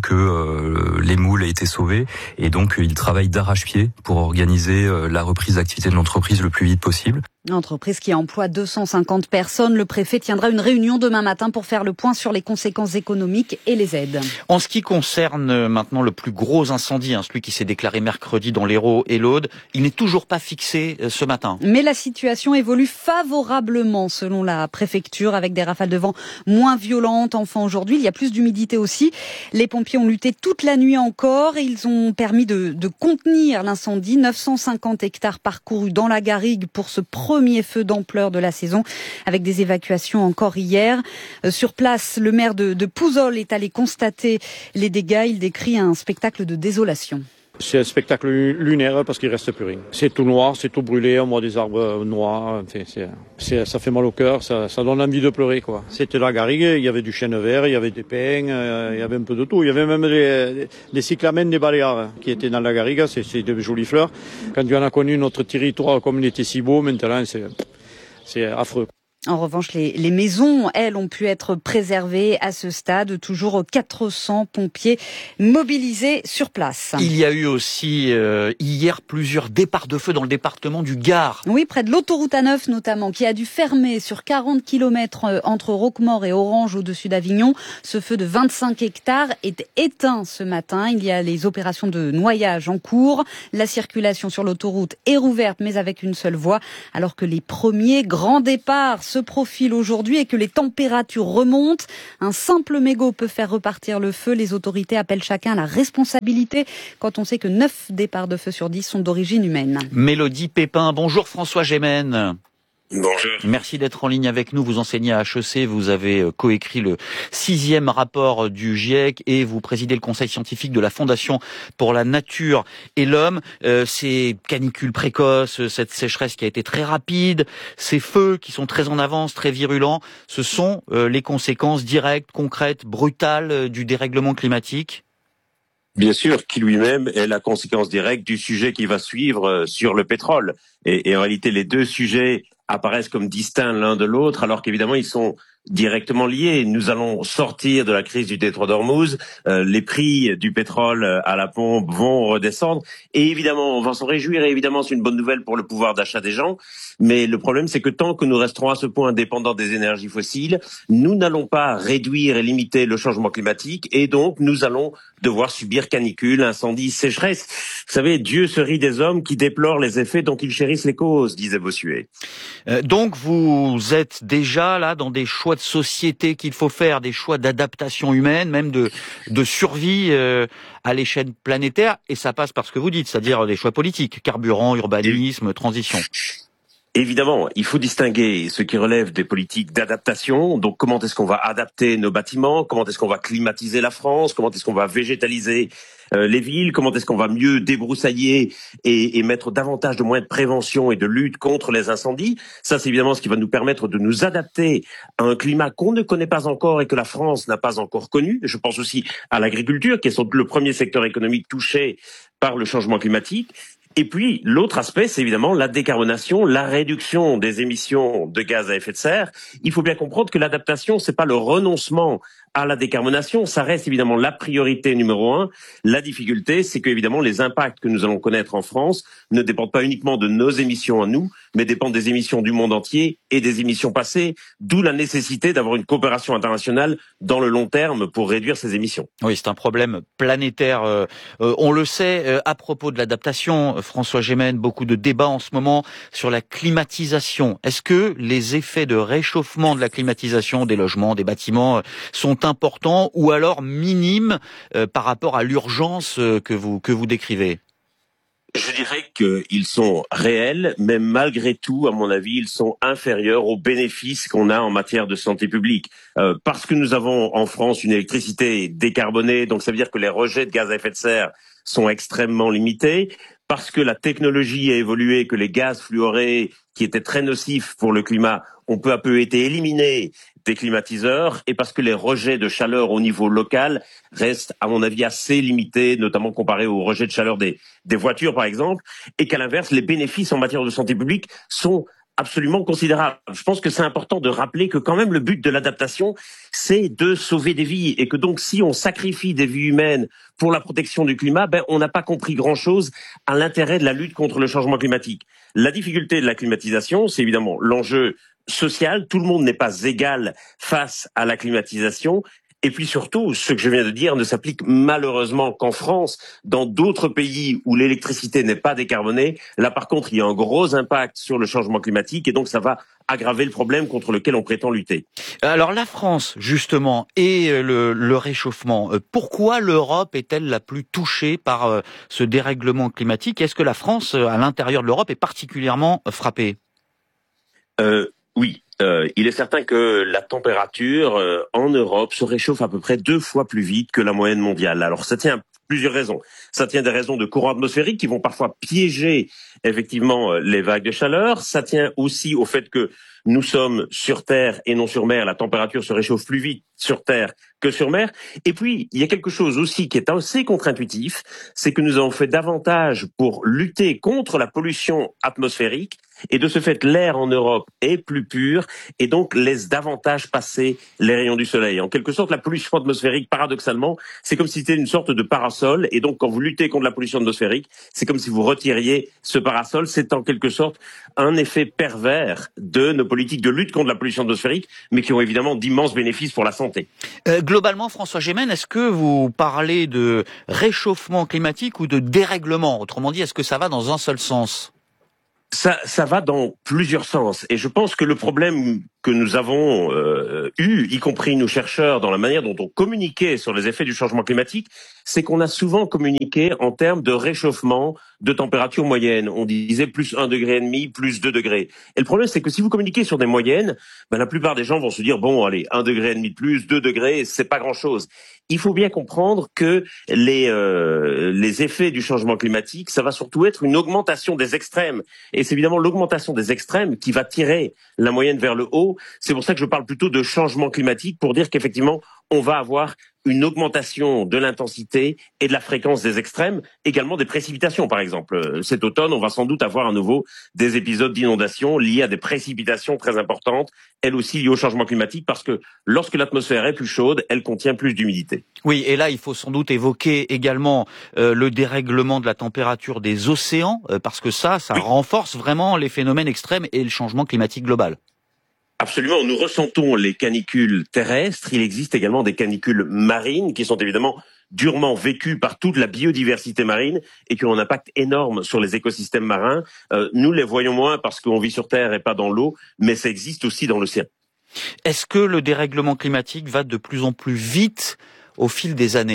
que les moules aient été sauvés. Et donc, il travaille d'arrache-pied pour organiser la reprise d'activité de l'entreprise le plus vite possible. L'entreprise qui emploie 250 personnes. Le préfet tiendra une réunion demain matin pour faire le point sur les conséquences économiques et les aides. En ce qui concerne maintenant le plus gros incendie, celui qui s'est déclaré mercredi dans l'Hérault et l'Aude, il n'est toujours pas fixé ce matin. Mais la situation évolue favorablement selon la préfecture, avec des rafales de vent moins violentes. Enfin, aujourd'hui, il y a plus d'humidité aussi. Les pompiers ont lutté toute la nuit encore et ils ont permis de contenir l'incendie. 950 hectares parcourus dans la garrigue pour ce premier feu d'ampleur de la saison, avec des évacuations encore hier. Sur place, le maire de Pouzol est allé constater les dégâts. Il décrit un spectacle de désolation. C'est un spectacle lunaire parce qu'il ne reste plus rien. C'est tout noir, c'est tout brûlé, on voit des arbres noirs. Enfin, ça fait mal au cœur, ça donne envie de pleurer, quoi. C'était la garrigue, il y avait du chêne vert, il y avait des pins, il y avait un peu de tout. Il y avait même des cyclamènes, des baléares qui étaient dans la garrigue, c'est de jolies fleurs. Quand tu en as connu notre territoire comme il était si beau, maintenant c'est affreux. En revanche, les maisons, elles, ont pu être préservées à ce stade. Toujours 400 pompiers mobilisés sur place. Il y a eu aussi hier plusieurs départs de feu dans le département du Gard. Oui, près de l'autoroute A9 notamment, qui a dû fermer sur 40 km entre Roquemaure et Orange au-dessus d'Avignon. Ce feu de 25 hectares est éteint ce matin. Il y a les opérations de noyage en cours. La circulation sur l'autoroute est rouverte, mais avec une seule voie, alors que les premiers grands départs se profilent aujourd'hui et que les températures remontent. Un simple mégot peut faire repartir le feu. Les autorités appellent chacun à la responsabilité quand on sait que 9 départs de feu sur 10 sont d'origine humaine. Mélodie Pépin, bonjour François Gémen. Bonjour. Merci d'être en ligne avec nous. Vous enseignez à HEC, vous avez coécrit le 6e rapport du GIEC et vous présidez le conseil scientifique de la Fondation pour la Nature et l'Homme. Ces canicules précoces, cette sécheresse qui a été très rapide, ces feux qui sont très en avance, très virulents, ce sont les conséquences directes, concrètes, brutales du dérèglement climatique ? Bien sûr, qui lui-même est la conséquence directe du sujet qui va suivre sur le pétrole. Et en réalité, les deux sujets apparaissent comme distincts l'un de l'autre, alors qu'évidemment, ils sont directement liés. Nous allons sortir de la crise du détroit d'Ormuz, les prix du pétrole à la pompe vont redescendre, et évidemment, on va s'en réjouir, et évidemment, c'est une bonne nouvelle pour le pouvoir d'achat des gens, mais le problème, c'est que tant que nous resterons à ce point dépendants des énergies fossiles, nous n'allons pas réduire et limiter le changement climatique, et donc, nous allons devoir subir canicules, incendies, sécheresses. Vous savez, Dieu se rit des hommes qui déplorent les effets dont ils chérissent les causes, disait Bossuet. Donc, vous êtes déjà là dans des choix de société qu'il faut faire, des choix d'adaptation humaine, même de survie à l'échelle planétaire, et ça passe par ce que vous dites, c'est-à-dire des choix politiques, carburant, urbanisme, transition. Évidemment, il faut distinguer ce qui relève des politiques d'adaptation. Donc, comment est-ce qu'on va adapter nos bâtiments? Comment est-ce qu'on va climatiser la France? Comment est-ce qu'on va végétaliser les villes? Comment est-ce qu'on va mieux débroussailler et mettre davantage de moyens de prévention et de lutte contre les incendies? Ça, c'est évidemment ce qui va nous permettre de nous adapter à un climat qu'on ne connaît pas encore et que la France n'a pas encore connu. Je pense aussi à l'agriculture, qui est le premier secteur économique touché par le changement climatique. Et puis, l'autre aspect, c'est évidemment la décarbonation, la réduction des émissions de gaz à effet de serre. Il faut bien comprendre que l'adaptation, c'est pas le renoncement à la décarbonation, ça reste évidemment la priorité numéro 1. La difficulté, c'est que évidemment les impacts que nous allons connaître en France ne dépendent pas uniquement de nos émissions à nous, mais dépendent des émissions du monde entier et des émissions passées, d'où la nécessité d'avoir une coopération internationale dans le long terme pour réduire ces émissions. Oui, c'est un problème planétaire. On le sait, à propos de l'adaptation, François Gémen, beaucoup de débats en ce moment sur la climatisation. Est-ce que les effets de réchauffement de la climatisation des logements, des bâtiments sont importants ou alors minimes par rapport à l'urgence que vous décrivez? Je dirais qu'ils sont réels, mais malgré tout, à mon avis, ils sont inférieurs aux bénéfices qu'on a en matière de santé publique. Parce que nous avons en France une électricité décarbonée, donc ça veut dire que les rejets de gaz à effet de serre sont extrêmement limités. Parce que la technologie a évolué, que les gaz fluorés, qui étaient très nocifs pour le climat, ont peu à peu été éliminés des climatiseurs, et parce que les rejets de chaleur au niveau local restent, à mon avis, assez limités, notamment comparés aux rejets de chaleur des voitures, par exemple, et qu'à l'inverse, les bénéfices en matière de santé publique sont absolument considérable. Je pense que c'est important de rappeler que quand même le but de l'adaptation, c'est de sauver des vies et que donc si on sacrifie des vies humaines pour la protection du climat, on n'a pas compris grand-chose à l'intérêt de la lutte contre le changement climatique. La difficulté de la climatisation, c'est évidemment l'enjeu social. Tout le monde n'est pas égal face à la climatisation. Et puis surtout, ce que je viens de dire ne s'applique malheureusement qu'en France. Dans d'autres pays où l'électricité n'est pas décarbonée, là par contre, il y a un gros impact sur le changement climatique et donc ça va aggraver le problème contre lequel on prétend lutter. Alors la France, justement, et le réchauffement, pourquoi l'Europe est-elle la plus touchée par ce dérèglement climatique? Est-ce que la France, à l'intérieur de l'Europe, est particulièrement frappée? Oui. Il est certain que la température en Europe se réchauffe à peu près 2 fois plus vite que la moyenne mondiale. Alors ça tient à plusieurs raisons. Ça tient des raisons de courants atmosphériques qui vont parfois piéger effectivement les vagues de chaleur. Ça tient aussi au fait que nous sommes sur Terre et non sur mer. La température se réchauffe plus vite sur Terre que sur mer. Et puis, il y a quelque chose aussi qui est assez contre-intuitif, c'est que nous avons fait davantage pour lutter contre la pollution atmosphérique. Et de ce fait, l'air en Europe est plus pur et donc laisse davantage passer les rayons du soleil. En quelque sorte, la pollution atmosphérique, paradoxalement, c'est comme si c'était une sorte de parasol. Et donc, quand vous luttez contre la pollution atmosphérique, c'est comme si vous retiriez ce parasol. C'est en quelque sorte un effet pervers de nos politiques de lutte contre la pollution atmosphérique, mais qui ont évidemment d'immenses bénéfices pour la santé. Globalement, François Gémen, est-ce que vous parlez de réchauffement climatique ou de dérèglement? Autrement dit, est-ce que ça va dans un seul sens? Ça va dans plusieurs sens. Et je pense que le problème que nous avons eu, y compris nous chercheurs, dans la manière dont on communiquait sur les effets du changement climatique, c'est qu'on a souvent communiqué en termes de réchauffement de température moyenne. On disait plus 1,5 degré, plus 2 degrés. Et le problème, c'est que si vous communiquez sur des moyennes, la plupart des gens vont se dire, bon, allez, 1,5 degré de plus, 2 degrés, c'est pas grand-chose. Il faut bien comprendre que les effets du changement climatique, ça va surtout être une augmentation des extrêmes. Et c'est évidemment l'augmentation des extrêmes qui va tirer la moyenne vers le haut. C'est pour ça que je parle plutôt de changement climatique, pour dire qu'effectivement, on va avoir une augmentation de l'intensité et de la fréquence des extrêmes, également des précipitations, par exemple. Cet automne, on va sans doute avoir à nouveau des épisodes d'inondation liés à des précipitations très importantes, elles aussi liées au changement climatique, parce que lorsque l'atmosphère est plus chaude, elle contient plus d'humidité. Oui, et là, il faut sans doute évoquer également le dérèglement de la température des océans, parce que ça renforce vraiment les phénomènes extrêmes et le changement climatique global. Absolument, nous ressentons les canicules terrestres, il existe également des canicules marines qui sont évidemment durement vécues par toute la biodiversité marine et qui ont un impact énorme sur les écosystèmes marins. Nous les voyons moins parce qu'on vit sur Terre et pas dans l'eau, mais ça existe aussi dans l'océan. Est-ce que le dérèglement climatique va de plus en plus vite au fil des années ?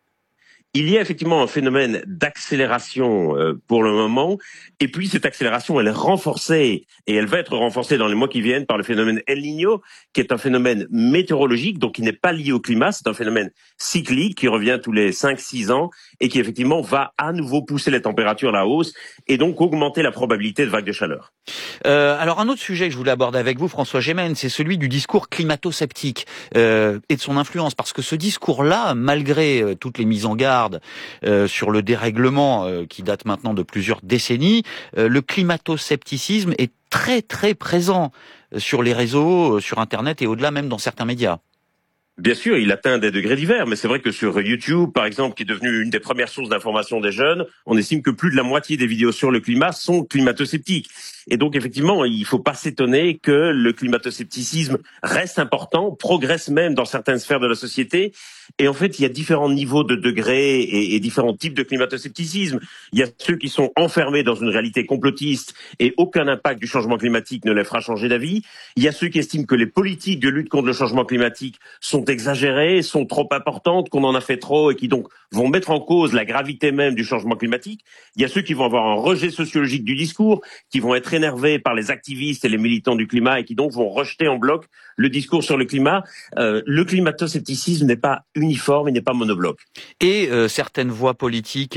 Il y a effectivement un phénomène d'accélération pour le moment, et puis cette accélération, elle est renforcée, et elle va être renforcée dans les mois qui viennent par le phénomène El Niño, qui est un phénomène météorologique, donc qui n'est pas lié au climat, c'est un phénomène cyclique qui revient tous les 5-6 ans, et qui effectivement va à nouveau pousser les températures à la hausse, et donc augmenter la probabilité de vagues de chaleur. Alors un autre sujet que je voulais aborder avec vous, François Gémen, c'est celui du discours climato-sceptique et de son influence, parce que ce discours-là, malgré toutes les mises en garde sur le dérèglement qui date maintenant de plusieurs décennies, le climato-scepticisme est très très présent sur les réseaux, sur Internet et au-delà même dans certains médias. Bien sûr, il atteint des degrés divers, mais c'est vrai que sur YouTube, par exemple, qui est devenu une des premières sources d'information des jeunes, on estime que plus de la moitié des vidéos sur le climat sont climato-sceptiques. Et donc, effectivement, il ne faut pas s'étonner que le climato-scepticisme reste important, progresse même dans certaines sphères de la société. Et en fait, il y a différents niveaux de degrés et différents types de climato-scepticisme. Il y a ceux qui sont enfermés dans une réalité complotiste et aucun impact du changement climatique ne les fera changer d'avis. Il y a ceux qui estiment que les politiques de lutte contre le changement climatique sont exagérées, sont trop importantes, qu'on en a fait trop et qui donc vont mettre en cause la gravité même du changement climatique. Il y a ceux qui vont avoir un rejet sociologique du discours, qui vont être énervés par les activistes et les militants du climat et qui donc vont rejeter en bloc le discours sur le climat. Le climato-scepticisme n'est pas uniforme, il n'est pas monobloc. Et certaines voix politiques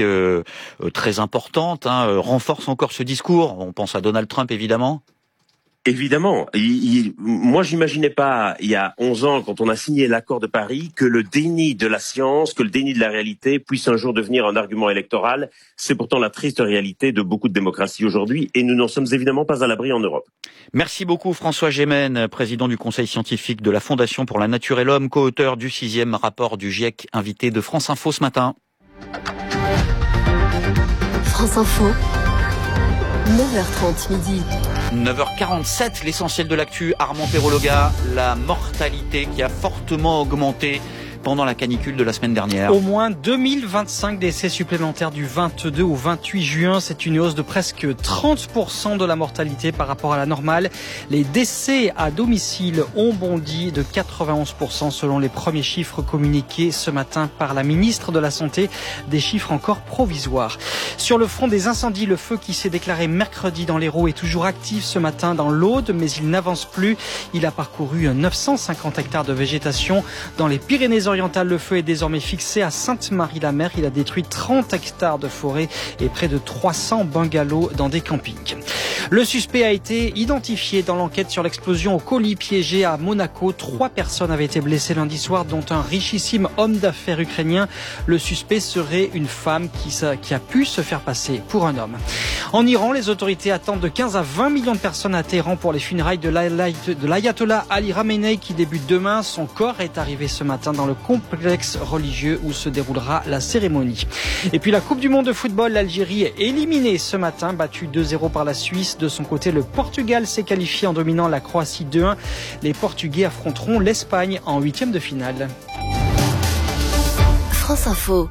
très importantes renforcent encore ce discours. On pense à Donald Trump, évidemment. Évidemment. Moi, j'imaginais pas, il y a 11 ans, quand on a signé l'accord de Paris, que le déni de la science, que le déni de la réalité puisse un jour devenir un argument électoral. C'est pourtant la triste réalité de beaucoup de démocraties aujourd'hui et nous n'en sommes évidemment pas à l'abri en Europe. Merci beaucoup François Gémen, président du Conseil scientifique de la Fondation pour la Nature et l'Homme, co-auteur du 6e rapport du GIEC, invité de France Info ce matin. France Info, 9h30 midi. 9h47, l'essentiel de l'actu, Armand Perrologa, la mortalité qui a fortement augmenté pendant la canicule de la semaine dernière. Au moins 2025 décès supplémentaires du 22 au 28 juin. C'est une hausse de presque 30% de la mortalité par rapport à la normale. Les décès à domicile ont bondi de 91% selon les premiers chiffres communiqués ce matin par la ministre de la Santé. Des chiffres encore provisoires. Sur le front des incendies, le feu qui s'est déclaré mercredi dans l'Hérault est toujours actif ce matin dans l'Aude, mais il n'avance plus. Il a parcouru 950 hectares de végétation dans les Pyrénées-Orientales Pyrénées-Orientales, le feu est désormais fixé à Sainte-Marie-la-Mer. Il a détruit 30 hectares de forêt et près de 300 bungalows dans des campings. Le suspect a été identifié dans l'enquête sur l'explosion au colis piégé à Monaco. 3 personnes avaient été blessées lundi soir, dont un richissime homme d'affaires ukrainien. Le suspect serait une femme qui a pu se faire passer pour un homme. En Iran, les autorités attendent de 15 à 20 millions de personnes à Téhéran pour les funérailles de l'ayatollah Ali Khamenei qui débute demain. Son corps est arrivé ce matin dans le complexe religieux où se déroulera la cérémonie. Et puis la Coupe du monde de football, l'Algérie est éliminée ce matin, battue 2-0 par la Suisse. De son côté, le Portugal s'est qualifié en dominant la Croatie 2-1. Les Portugais affronteront l'Espagne en 8e de finale. France Info.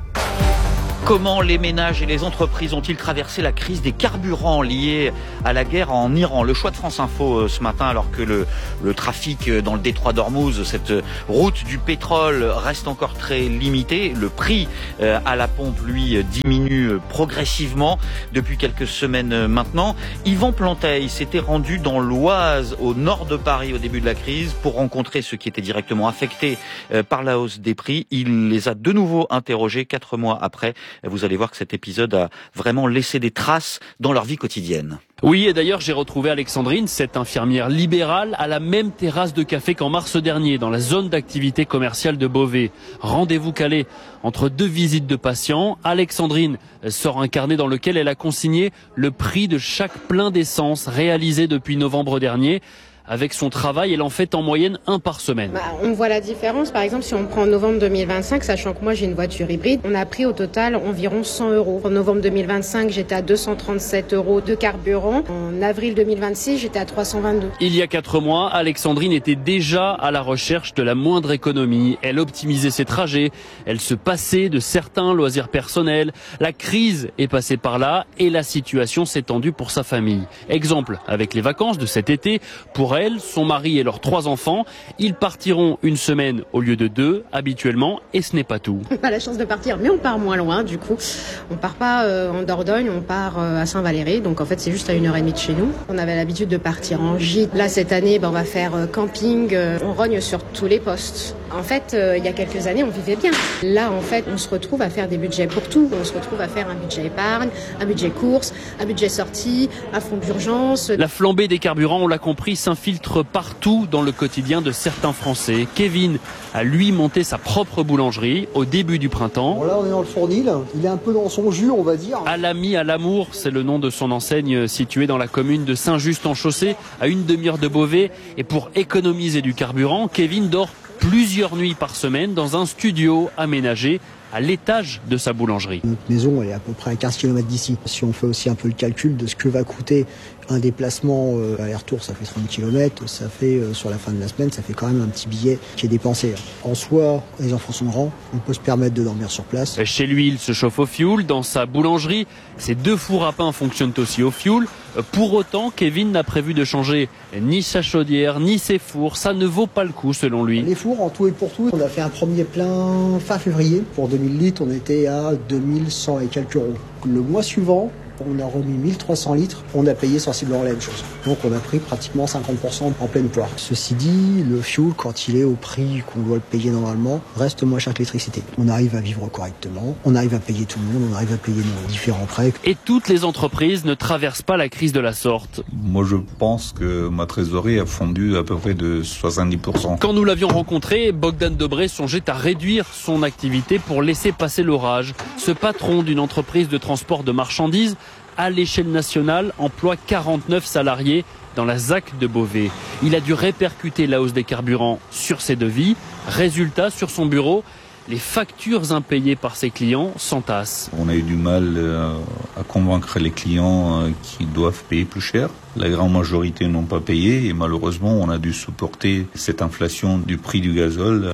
Comment les ménages et les entreprises ont-ils traversé la crise des carburants liée à la guerre en Iran? Le choix de France Info ce matin, alors que le trafic dans le détroit d'Ormuz, cette route du pétrole, reste encore très limité. Le prix à la pompe, lui, diminue progressivement depuis quelques semaines maintenant. Yvan Planteil s'était rendu dans l'Oise, au nord de Paris, au début de la crise, pour rencontrer ceux qui étaient directement affectés par la hausse des prix. Il les a de nouveau interrogés 4 mois après. Vous allez voir que cet épisode a vraiment laissé des traces dans leur vie quotidienne. Oui, et d'ailleurs, j'ai retrouvé Alexandrine, cette infirmière libérale, à la même terrasse de café qu'en mars dernier, dans la zone d'activité commerciale de Beauvais. Rendez-vous calé entre 2 visites de patients. Alexandrine sort un carnet dans lequel elle a consigné le prix de chaque plein d'essence réalisé depuis novembre dernier. Avec son travail, elle en fait en moyenne 1 par semaine. On voit la différence. Par exemple, si on prend novembre 2025, sachant que moi j'ai une voiture hybride, on a pris au total environ 100 €. En novembre 2025, j'étais à 237 € de carburant. En avril 2026, j'étais à 322. Il y a 4 mois, Alexandrine était déjà à la recherche de la moindre économie. Elle optimisait ses trajets, elle se passait de certains loisirs personnels. La crise est passée par là et la situation s'est tendue pour sa famille. Exemple, avec les vacances de cet été, pour elle, son mari et leurs 3 enfants, ils partiront une semaine au lieu de 2 habituellement, et ce n'est pas tout. On a la chance de partir, mais on part moins loin du coup. On part pas en Dordogne, on part à Saint-Valery, donc en fait c'est juste à 1h30 de chez nous. On avait l'habitude de partir en gîte. Là cette année, on va faire camping, on rogne sur tous les postes. En fait, il y a quelques années, on vivait bien. Là, en fait, on se retrouve à faire des budgets pour tout. On se retrouve à faire un budget épargne, un budget course, un budget sortie, un fonds d'urgence. La flambée des carburants, on l'a compris, s'infiltre partout dans le quotidien de certains Français. Kevin a lui monté sa propre boulangerie au début du printemps. Bon, là, on est dans le fournil. Il est un peu dans son jus, on va dire. À l'ami, à l'amour, c'est le nom de son enseigne située dans la commune de Saint-Just-en-Chaussée, à une demi-heure de Beauvais. Et pour économiser du carburant, Kevin dort plusieurs nuits par semaine dans un studio aménagé à l'étage de sa boulangerie. Notre maison elle est à peu près à 15 km d'ici. Si on fait aussi un peu le calcul de ce que va coûter un déplacement aller-retour, ça fait 30 km, ça fait sur la fin de la semaine, ça fait quand même un petit billet qui est dépensé. En soi, les enfants sont grands, on peut se permettre de dormir sur place. Chez lui, il se chauffe au fioul. Dans sa boulangerie, ses 2 fours à pain fonctionnent aussi au fioul. Pour autant, Kevin n'a prévu de changer ni sa chaudière, ni ses fours. Ça ne vaut pas le coup, selon lui. Les fours, en tout et pour tout, on a fait un premier plein fin février. Pour 2000 litres, on était à 2100 et quelques euros. Le mois suivant, on a remis 1300 litres, on a payé sensiblement la même chose. Donc on a pris pratiquement 50% en pleine poire. Ceci dit, le fuel, quand il est au prix qu'on doit le payer normalement, reste moins cher que l'électricité. On arrive à vivre correctement, on arrive à payer tout le monde, on arrive à payer nos différents prêts. Et toutes les entreprises ne traversent pas la crise de la sorte. Moi je pense que ma trésorerie a fondu à peu près de 70%. Quand nous l'avions rencontré, Bogdan Dobré songeait à réduire son activité pour laisser passer l'orage. Ce patron d'une entreprise de transport de marchandises à l'échelle nationale, emploie 49 salariés dans la ZAC de Beauvais. Il a dû répercuter la hausse des carburants sur ses devis. Résultat, sur son bureau, les factures impayées par ses clients s'entassent. On a eu du mal à convaincre les clients qui doivent payer plus cher. La grande majorité n'ont pas payé et malheureusement on a dû supporter cette inflation du prix du gazole.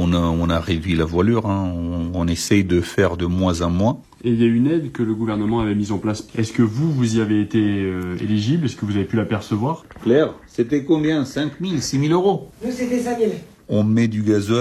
On a réduit la voilure, on essaye de faire de moins en moins. Et il y a une aide que le gouvernement avait mise en place. Est-ce que vous y avez été éligible? Est-ce que vous avez pu l'apercevoir? Claire, c'était combien? 5 000, 6 000 euros? Nous, c'était 5 000. On met du gazole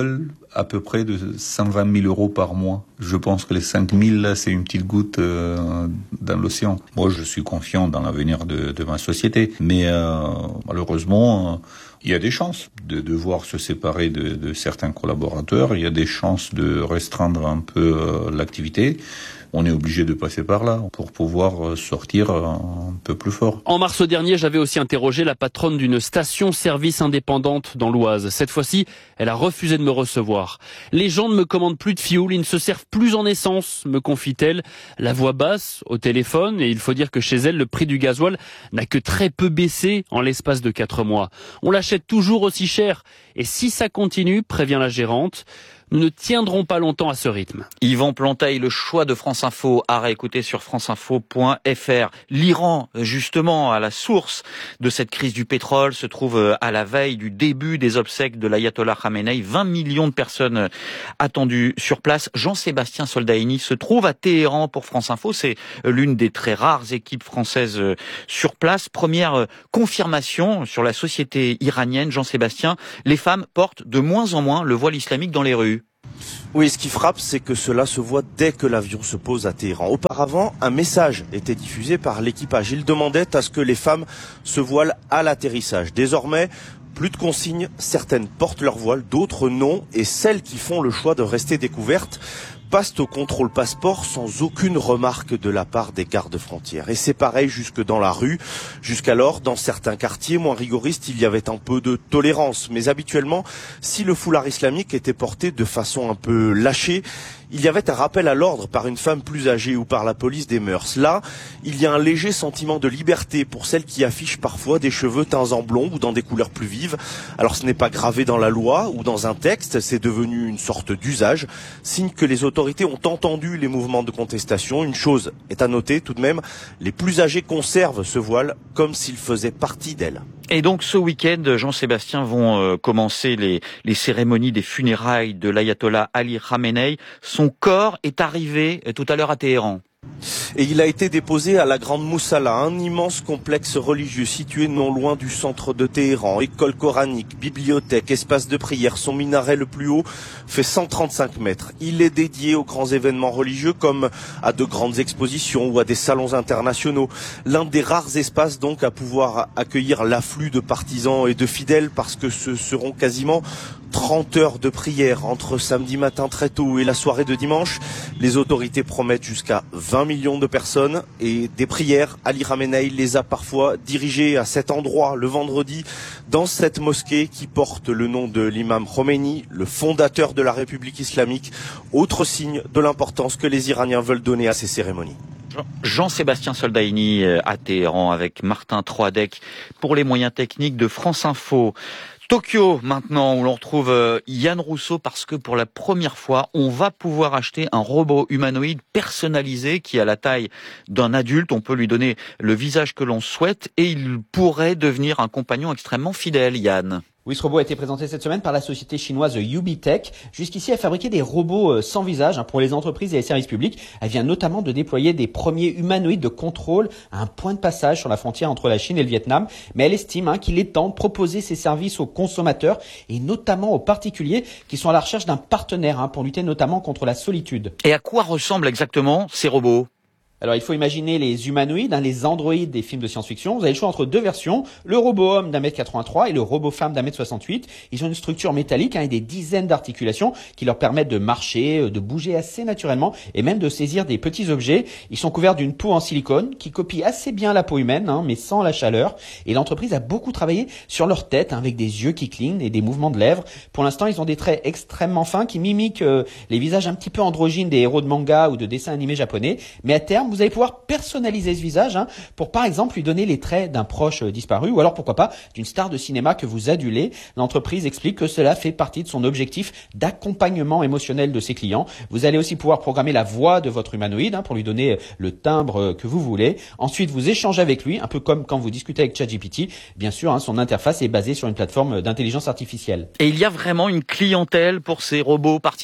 à peu près de 120 000 euros par mois. Je pense que les 5 000, là, c'est une petite goutte dans l'océan. Moi, je suis confiant dans l'avenir de ma société, mais malheureusement, il y a des chances de devoir se séparer de certains collaborateurs, il y a des chances de restreindre un peu l'activité. On est obligé de passer par là pour pouvoir sortir un peu plus fort. En mars dernier, j'avais aussi interrogé la patronne d'une station-service indépendante dans l'Oise. Cette fois-ci, elle a refusé de me recevoir. Les gens ne me commandent plus de fioul, ils ne se servent plus en essence, me confie-t-elle, la voix basse au téléphone. Et il faut dire que chez elle, le prix du gasoil n'a que très peu baissé en l'espace de 4 mois. On l'achète toujours aussi cher. Et si ça continue, prévient la gérante, nous ne tiendrons pas longtemps à ce rythme. Yvan Planteil, le choix de France Info, à réécouter sur franceinfo.fr. L'Iran, justement, à la source de cette crise du pétrole, se trouve à la veille du début des obsèques de l'ayatollah Khamenei. 20 millions de personnes attendues sur place. Jean-Sébastien Soldaini se trouve à Téhéran pour France Info. C'est l'une des très rares équipes françaises sur place. Première confirmation sur la société iranienne. Jean-Sébastien, les femmes portent de moins en moins le voile islamique dans les rues. Oui, ce qui frappe, c'est que cela se voit dès que l'avion se pose à Téhéran. Auparavant, un message était diffusé par l'équipage. Il demandait à ce que les femmes se voilent à l'atterrissage. Désormais, plus de consignes, certaines portent leur voile, d'autres non, et celles qui font le choix de rester découvertes passent au contrôle passeport sans aucune remarque de la part des gardes-frontières. Et c'est pareil jusque dans la rue. Jusqu'alors, dans certains quartiers moins rigoristes, il y avait un peu de tolérance. Mais habituellement, si le foulard islamique était porté de façon un peu lâchée, il y avait un rappel à l'ordre par une femme plus âgée ou par la police des mœurs. Là, il y a un léger sentiment de liberté pour celles qui affichent parfois des cheveux teints en blond ou dans des couleurs plus vives. Alors ce n'est pas gravé dans la loi ou dans un texte, c'est devenu une sorte d'usage, signe que les autorités ont entendu les mouvements de contestation. Une chose est à noter tout de même, les plus âgés conservent ce voile comme s'il faisait partie d'elles. Et donc ce week-end, Jean-Sébastien, vont commencer les cérémonies des funérailles de l'ayatollah Ali Khamenei. Son corps est arrivé tout à l'heure à Téhéran. Et il a été déposé à la Grande Moussala, un immense complexe religieux situé non loin du centre de Téhéran. École coranique, bibliothèque, espace de prière. Son minaret le plus haut fait 135 mètres. Il est dédié aux grands événements religieux comme à de grandes expositions ou à des salons internationaux. L'un des rares espaces donc à pouvoir accueillir l'afflux de partisans et de fidèles parce que ce seront quasiment 30 heures de prière entre samedi matin très tôt et la soirée de dimanche. Les autorités promettent jusqu'à 20 millions de personnes et des prières. Ali Khamenei les a parfois dirigées à cet endroit le vendredi dans cette mosquée qui porte le nom de l'imam Khomeini, le fondateur de la République islamique. Autre signe de l'importance que les Iraniens veulent donner à ces cérémonies. Jean-Sébastien Soldaini à Téhéran avec Martin Troadec pour les moyens techniques de France Info. Tokyo maintenant, où l'on retrouve Yann Rousseau, parce que pour la première fois, on va pouvoir acheter un robot humanoïde personnalisé qui a la taille d'un adulte. On peut lui donner le visage que l'on souhaite et il pourrait devenir un compagnon extrêmement fidèle, Yann. Oui, ce robot a été présenté cette semaine par la société chinoise Ubitech. Jusqu'ici, elle fabriquait des robots sans visage pour les entreprises et les services publics. Elle vient notamment de déployer des premiers humanoïdes de contrôle à un point de passage sur la frontière entre la Chine et le Vietnam. Mais elle estime qu'il est temps de proposer ces services aux consommateurs et notamment aux particuliers qui sont à la recherche d'un partenaire pour lutter notamment contre la solitude. Et à quoi ressemblent exactement ces robots ? Alors, il faut imaginer les humanoïdes, les androïdes des films de science-fiction. Vous avez le choix entre deux versions, le robot homme d'1m83 et le robot femme d'1m68. Ils ont une structure métallique et des dizaines d'articulations qui leur permettent de marcher, de bouger assez naturellement et même de saisir des petits objets. Ils sont couverts d'une peau en silicone qui copie assez bien la peau humaine, mais sans la chaleur. Et l'entreprise a beaucoup travaillé sur leur tête avec des yeux qui clignent et des mouvements de lèvres. Pour l'instant, ils ont des traits extrêmement fins qui mimiquent les visages un petit peu androgynes des héros de manga ou de dessins animés japonais. Mais à terme, vous allez pouvoir personnaliser ce visage pour par exemple lui donner les traits d'un proche disparu ou alors pourquoi pas d'une star de cinéma que vous adulez. L'entreprise explique que cela fait partie de son objectif d'accompagnement émotionnel de ses clients. Vous allez aussi pouvoir programmer la voix de votre humanoïde pour lui donner le timbre que vous voulez. Ensuite, vous échangez avec lui, un peu comme quand vous discutez avec ChatGPT. Bien sûr, son interface est basée sur une plateforme d'intelligence artificielle. Et il y a vraiment une clientèle pour ces robots particuliers ?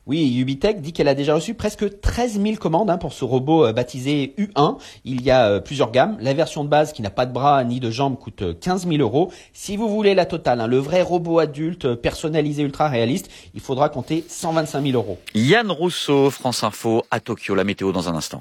Oui, Ubitech dit qu'elle a déjà reçu presque 13 000 commandes pour ce robot baptisé U1. Il y a plusieurs gammes. La version de base qui n'a pas de bras ni de jambes coûte 15 000 €. Si vous voulez la totale, le vrai robot adulte personnalisé ultra réaliste, il faudra compter 125 000 €. Yann Rousseau, France Info, à Tokyo. La météo dans un instant.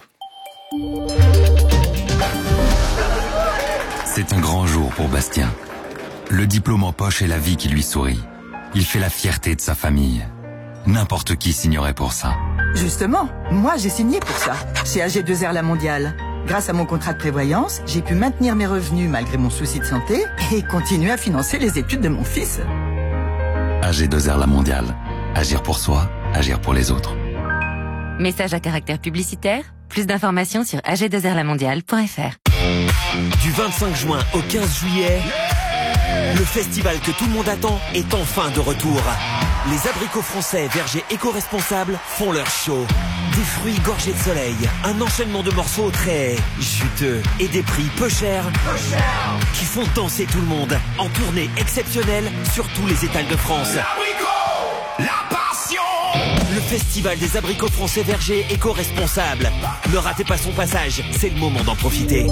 C'est un grand jour pour Bastien. Le diplôme en poche et la vie qui lui sourit. Il fait la fierté de sa famille. N'importe qui signerait pour ça. Justement, moi j'ai signé pour ça, chez AG2R La Mondiale. Grâce à mon contrat de prévoyance, j'ai pu maintenir mes revenus malgré mon souci de santé et continuer à financer les études de mon fils. AG2R La Mondiale. Agir pour soi, agir pour les autres. Message à caractère publicitaire. Plus d'informations sur ag2rlamondiale.fr. Du 25 juin au 15 juillet, le festival que tout le monde attend est enfin de retour. Les abricots français vergers éco-responsables font leur show. Des fruits gorgés de soleil, un enchaînement de morceaux très juteux et des prix peu chers qui font danser tout le monde en tournée exceptionnelle sur tous les étals de France. La passion! Le festival des abricots français vergers éco-responsables. Ne ratez pas son passage, c'est le moment d'en profiter.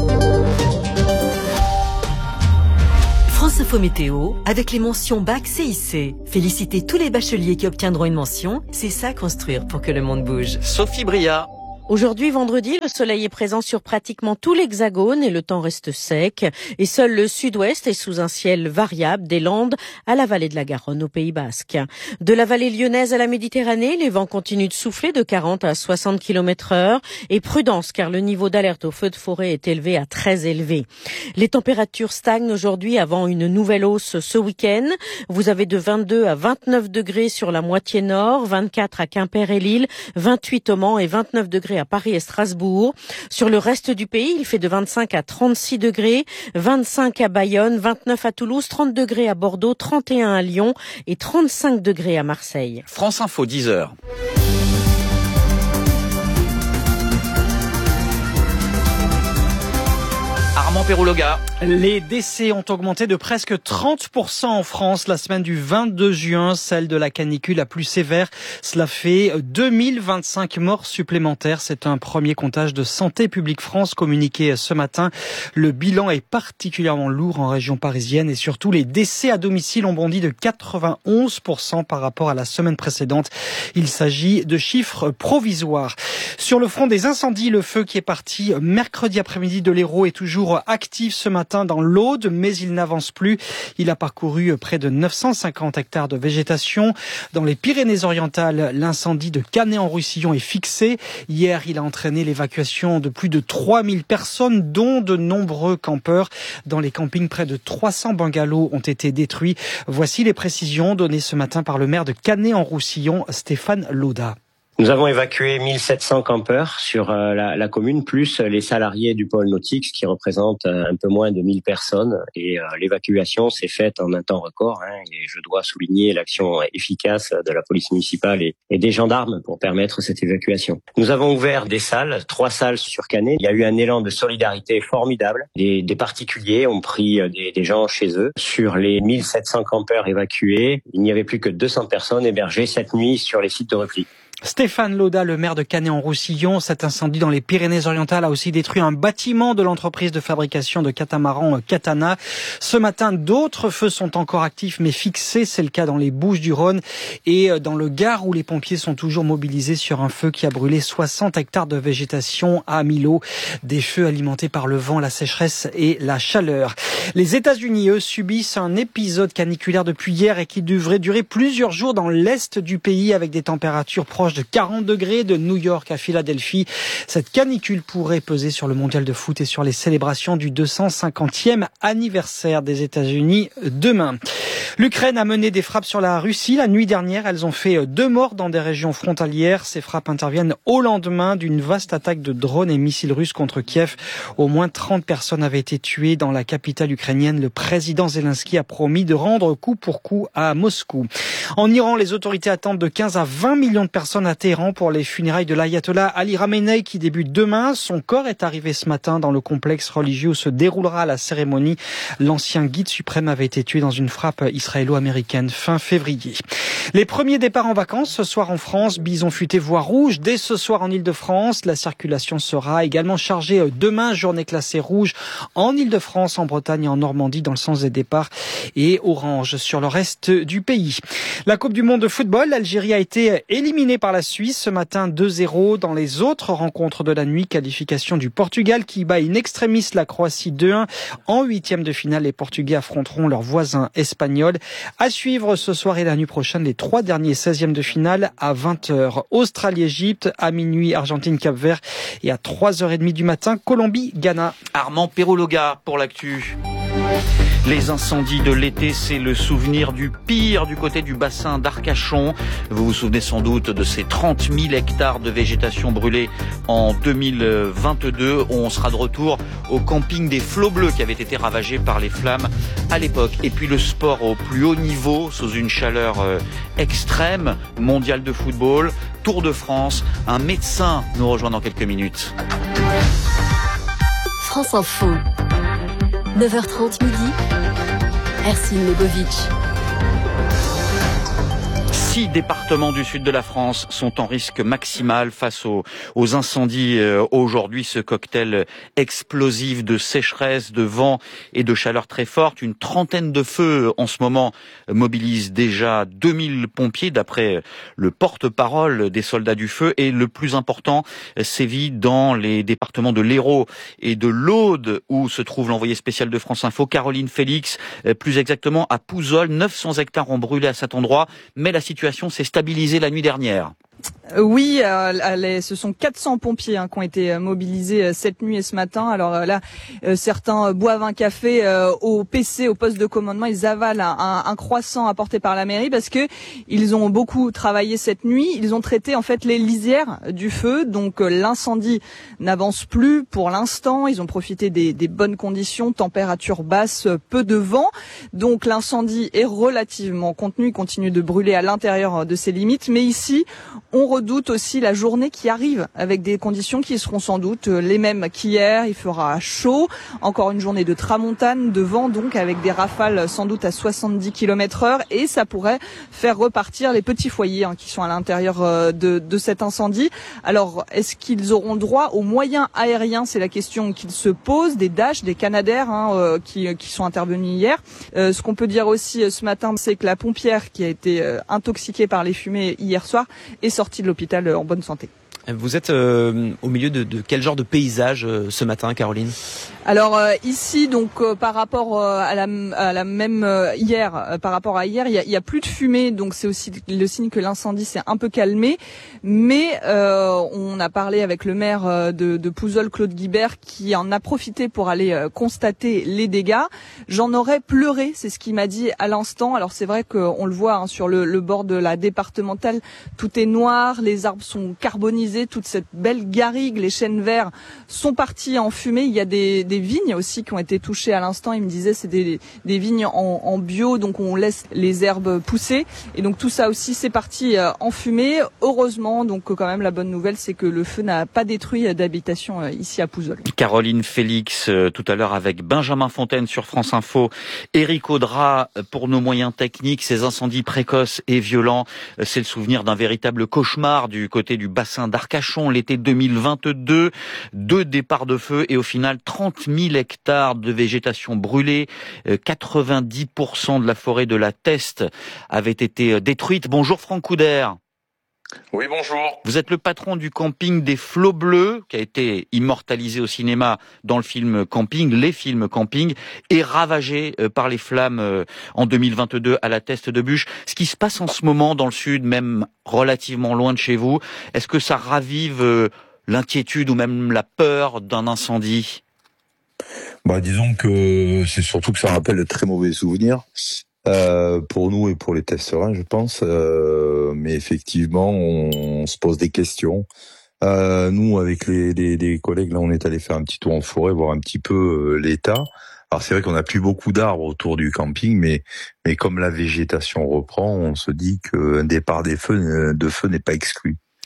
France Info Météo, avec les mentions Bac CIC. Félicitez tous les bacheliers qui obtiendront une mention. C'est ça construire pour que le monde bouge. Sophie Bria. Aujourd'hui, vendredi, le soleil est présent sur pratiquement tout l'Hexagone et le temps reste sec. Et seul le sud-ouest est sous un ciel variable des Landes à la vallée de la Garonne au Pays Basque. De la vallée lyonnaise à la Méditerranée, les vents continuent de souffler de 40 à 60 km/h. Et prudence, car le niveau d'alerte au feu de forêt est élevé à très élevé. Les températures stagnent aujourd'hui avant une nouvelle hausse ce week-end. Vous avez de 22 à 29 degrés sur la moitié nord, 24 à Quimper et Lille, 28 au Mans et 29 degrés à Paris et Strasbourg. Sur le reste du pays, il fait de 25 à 36 degrés, 25 à Bayonne, 29 à Toulouse, 30 degrés à Bordeaux, 31 à Lyon et 35 degrés à Marseille. France Info, 10h. Armand Perrouloga. Les décès ont augmenté de presque 30% en France la semaine du 22 juin, celle de la canicule la plus sévère. Cela fait 2025 morts supplémentaires. C'est un premier comptage de Santé publique France communiqué ce matin. Le bilan est particulièrement lourd en région parisienne et surtout les décès à domicile ont bondi de 91% par rapport à la semaine précédente. Il s'agit de chiffres provisoires. Sur le front des incendies, le feu qui est parti mercredi après-midi de l'Hérault est toujours actif ce matin dans l'Aude, mais il n'avance plus. Il a parcouru près de 950 hectares de végétation. Dans les Pyrénées-Orientales, l'incendie de Canet-en-Roussillon est fixé. Hier, il a entraîné l'évacuation de plus de 3000 personnes, dont de nombreux campeurs. Dans les campings, près de 300 bungalows ont été détruits. Voici les précisions données ce matin par le maire de Canet-en-Roussillon, Stéphane Lauda. Nous avons évacué 1700 campeurs sur la commune, plus les salariés du pôle nautique, qui représentent un peu moins de 1000 personnes. Et l'évacuation s'est faite en un temps record. Et je dois souligner l'action efficace de la police municipale et des gendarmes pour permettre cette évacuation. Nous avons ouvert des salles, 3 salles sur Canet. Il y a eu un élan de solidarité formidable. Des particuliers ont pris des gens chez eux. Sur les 1700 campeurs évacués, il n'y avait plus que 200 personnes hébergées cette nuit sur les sites de repli. Stéphane Lauda, le maire de Canet-en-Roussillon. Cet incendie dans les Pyrénées-Orientales a aussi détruit un bâtiment de l'entreprise de fabrication de catamarans Catana. Ce matin, d'autres feux sont encore actifs mais fixés. C'est le cas dans les Bouches-du-Rhône et dans le Gard où les pompiers sont toujours mobilisés sur un feu qui a brûlé 60 hectares de végétation à Millau. Des feux alimentés par le vent, la sécheresse et la chaleur. Les États-Unis, eux, subissent un épisode caniculaire depuis hier et qui devrait durer plusieurs jours dans l'est du pays avec des températures proches de 40 degrés de New York à Philadelphie. Cette canicule pourrait peser sur le mondial de foot et sur les célébrations du 250e anniversaire des États-Unis demain. L'Ukraine a mené des frappes sur la Russie. La nuit dernière, elles ont fait 2 morts dans des régions frontalières. Ces frappes interviennent au lendemain d'une vaste attaque de drones et missiles russes contre Kiev. Au moins 30 personnes avaient été tuées dans la capitale ukrainienne. Le président Zelensky a promis de rendre coup pour coup à Moscou. En Iran, les autorités attendent de 15 à 20 millions de personnes personnes à Téhéran pour les funérailles de l'ayatollah Ali Khamenei qui débutent demain. Son corps est arrivé ce matin dans le complexe religieux où se déroulera la cérémonie. L'ancien guide suprême avait été tué dans une frappe israélo-américaine fin février. Les premiers départs en vacances ce soir en France. Bison futé voie rouge dès ce soir en Ile-de-France. La circulation sera également chargée demain. Journée classée rouge en Ile-de-France, en Bretagne et en Normandie dans le sens des départs et orange sur le reste du pays. La Coupe du monde de football, l'Algérie a été éliminée par la Suisse ce matin 2-0 dans les autres rencontres de la nuit. Qualification du Portugal qui bat in extremis la Croatie 2-1. En huitième de finale, les Portugais affronteront leurs voisins espagnols. À suivre ce soir et la nuit prochaine, les 3 derniers 16e de finale à 20h. Australie-Égypte, à minuit Argentine-Cap-Vert et à 3h30 du matin Colombie-Ghana. Armand Perologa pour l'actu. Les incendies de l'été, c'est le souvenir du pire du côté du bassin d'Arcachon. Vous vous souvenez sans doute de ces 30 000 hectares de végétation brûlés en 2022. On sera de retour au camping des Flots Bleus qui avait été ravagé par les flammes à l'époque. Et puis le sport au plus haut niveau, sous une chaleur extrême, mondial de football, Tour de France. Un médecin nous rejoint dans quelques minutes. France Info. 9h30 midi. Ercine Lebovic. 6 départements du sud de la France sont en risque maximal face aux incendies aujourd'hui. Ce cocktail explosif de sécheresse, de vent et de chaleur très forte. Une trentaine de feux en ce moment mobilisent déjà 2000 pompiers d'après le porte-parole des soldats du feu. Et le plus important sévit dans les départements de l'Hérault et de l'Aude où se trouve l'envoyé spécial de France Info, Caroline Félix. Plus exactement à Pouzols, 900 hectares ont brûlé à cet endroit, mais la situation s'est stabilisée la nuit dernière. Oui, ce sont 400 pompiers qui ont été mobilisés cette nuit et ce matin. Alors là, certains boivent un café au PC, au poste de commandement. Ils avalent un croissant apporté par la mairie parce que ils ont beaucoup travaillé cette nuit. Ils ont traité en fait les lisières du feu. Donc l'incendie n'avance plus pour l'instant. Ils ont profité des bonnes conditions, température basse, peu de vent. Donc l'incendie est relativement contenu. Il continue de brûler à l'intérieur de ses limites. Mais ici, on redoute aussi la journée qui arrive avec des conditions qui seront sans doute les mêmes qu'hier. Il fera chaud, encore une journée de tramontane, de vent donc avec des rafales sans doute à 70 km/h et ça pourrait faire repartir les petits foyers qui sont à l'intérieur de cet incendie. Alors, est-ce qu'ils auront droit aux moyens aériens? C'est la question qu'ils se posent, des Dash, des Canadair qui sont intervenus hier. Ce qu'on peut dire aussi ce matin, c'est que la pompière qui a été intoxiquée par les fumées hier soir est sortie de l'hôpital en bonne santé. Vous êtes au milieu de quel genre de paysage ce matin, Caroline? Alors ici, donc par rapport à la même hier, par rapport à hier, il y a plus de fumée, donc c'est aussi le signe que l'incendie s'est un peu calmé. Mais on a parlé avec le maire de Pouzols, Claude Guibert, qui en a profité pour aller constater les dégâts. J'en aurais pleuré, c'est ce qu'il m'a dit à l'instant. Alors c'est vrai qu'on le voit sur le bord de la départementale, tout est noir, les arbres sont carbonisés, toute cette belle garrigue, les chênes verts sont partis en fumée. Il y a des vignes aussi qui ont été touchées à l'instant. Il me disait c'est des vignes en bio, donc on laisse les herbes pousser. Et donc tout ça aussi c'est parti en fumée. Heureusement, donc quand même la bonne nouvelle c'est que le feu n'a pas détruit d'habitation ici à Pouzols. Caroline Félix tout à l'heure avec Benjamin Fontaine sur France Info. Éric Audra pour nos moyens techniques. Ces incendies précoces et violents, c'est le souvenir d'un véritable cauchemar du côté du bassin d'Arcachon l'été 2022. 2 départs de feu et au final 30 000 hectares de végétation brûlée. 90% de la forêt de la Teste avait été détruite. Bonjour Franck Couder. Oui, bonjour. Vous êtes le patron du camping des Flots Bleus, qui a été immortalisé au cinéma dans le film Camping, les films Camping, et ravagé par les flammes en 2022 à la Teste de Buch. Ce qui se passe en ce moment dans le sud, même relativement loin de chez vous, est-ce que ça ravive l'inquiétude ou même la peur d'un incendie? Disons que c'est surtout que ça rappelle de très mauvais souvenirs. Pour nous et pour les Testerains, je pense. Mais effectivement, on se pose des questions. Nous, avec les collègues, là, on est allé faire un petit tour en forêt, voir un petit peu l'état. Alors c'est vrai qu'on n'a plus beaucoup d'arbres autour du camping, mais comme la végétation reprend, on se dit qu'un départ de feu n'est pas exclu.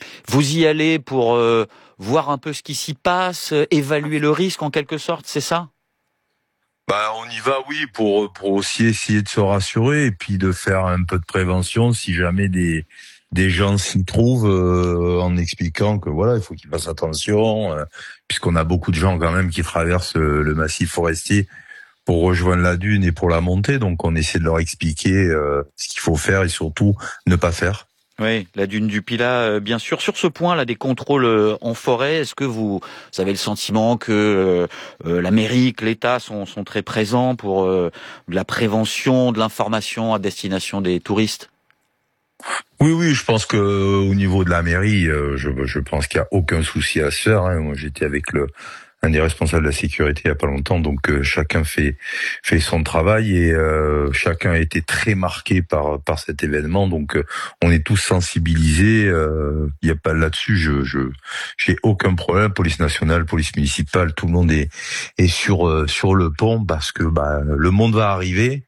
Vous y allez pour voir un peu ce qui s'y passe, évaluer le risque en quelque sorte, c'est ça ? On y va, oui, pour aussi essayer de se rassurer et puis de faire un peu de prévention si jamais des gens s'y trouvent, en expliquant que voilà, il faut qu'ils fassent attention, puisqu'on a beaucoup de gens quand même qui traversent le massif forestier pour rejoindre la dune et pour la monter, donc on essaie de leur expliquer ce qu'il faut faire et surtout ne pas faire. Oui, la dune du Pilat, bien sûr. Sur ce point-là, des contrôles en forêt, est-ce que vous avez le sentiment que la mairie, que l'État sont très présents pour de la prévention, de l'information à destination des touristes ? Oui, je pense que au niveau de la mairie, je pense qu'il y a aucun souci à se faire. Moi, j'étais avec un des responsables de la sécurité il y a pas longtemps, donc chacun fait son travail et chacun a été très marqué par cet événement, donc on est tous sensibilisés. Il y a pas là-dessus, j'ai aucun problème. Police nationale, police municipale, tout le monde est sur le pont parce que le monde va arriver.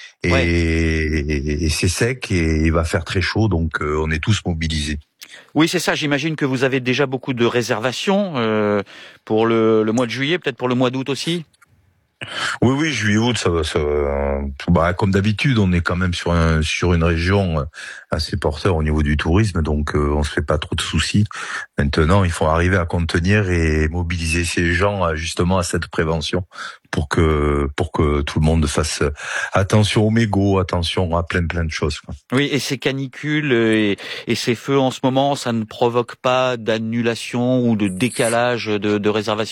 Et c'est sec et il va faire très chaud, donc on est tous mobilisés. Oui, c'est ça. J'imagine que vous avez déjà beaucoup de réservations pour le mois de juillet, peut-être pour le mois d'août aussi. Oui, juillet-août, ça va. Comme d'habitude, on est quand même sur une région assez porteur au niveau du tourisme, donc on se fait pas trop de soucis. Maintenant, il faut arriver à contenir et mobiliser ces gens justement à cette prévention pour que tout le monde fasse attention aux mégots, attention à plein de choses, quoi. Oui, et ces canicules et ces feux en ce moment, ça ne provoque pas d'annulation ou de décalage de réservation?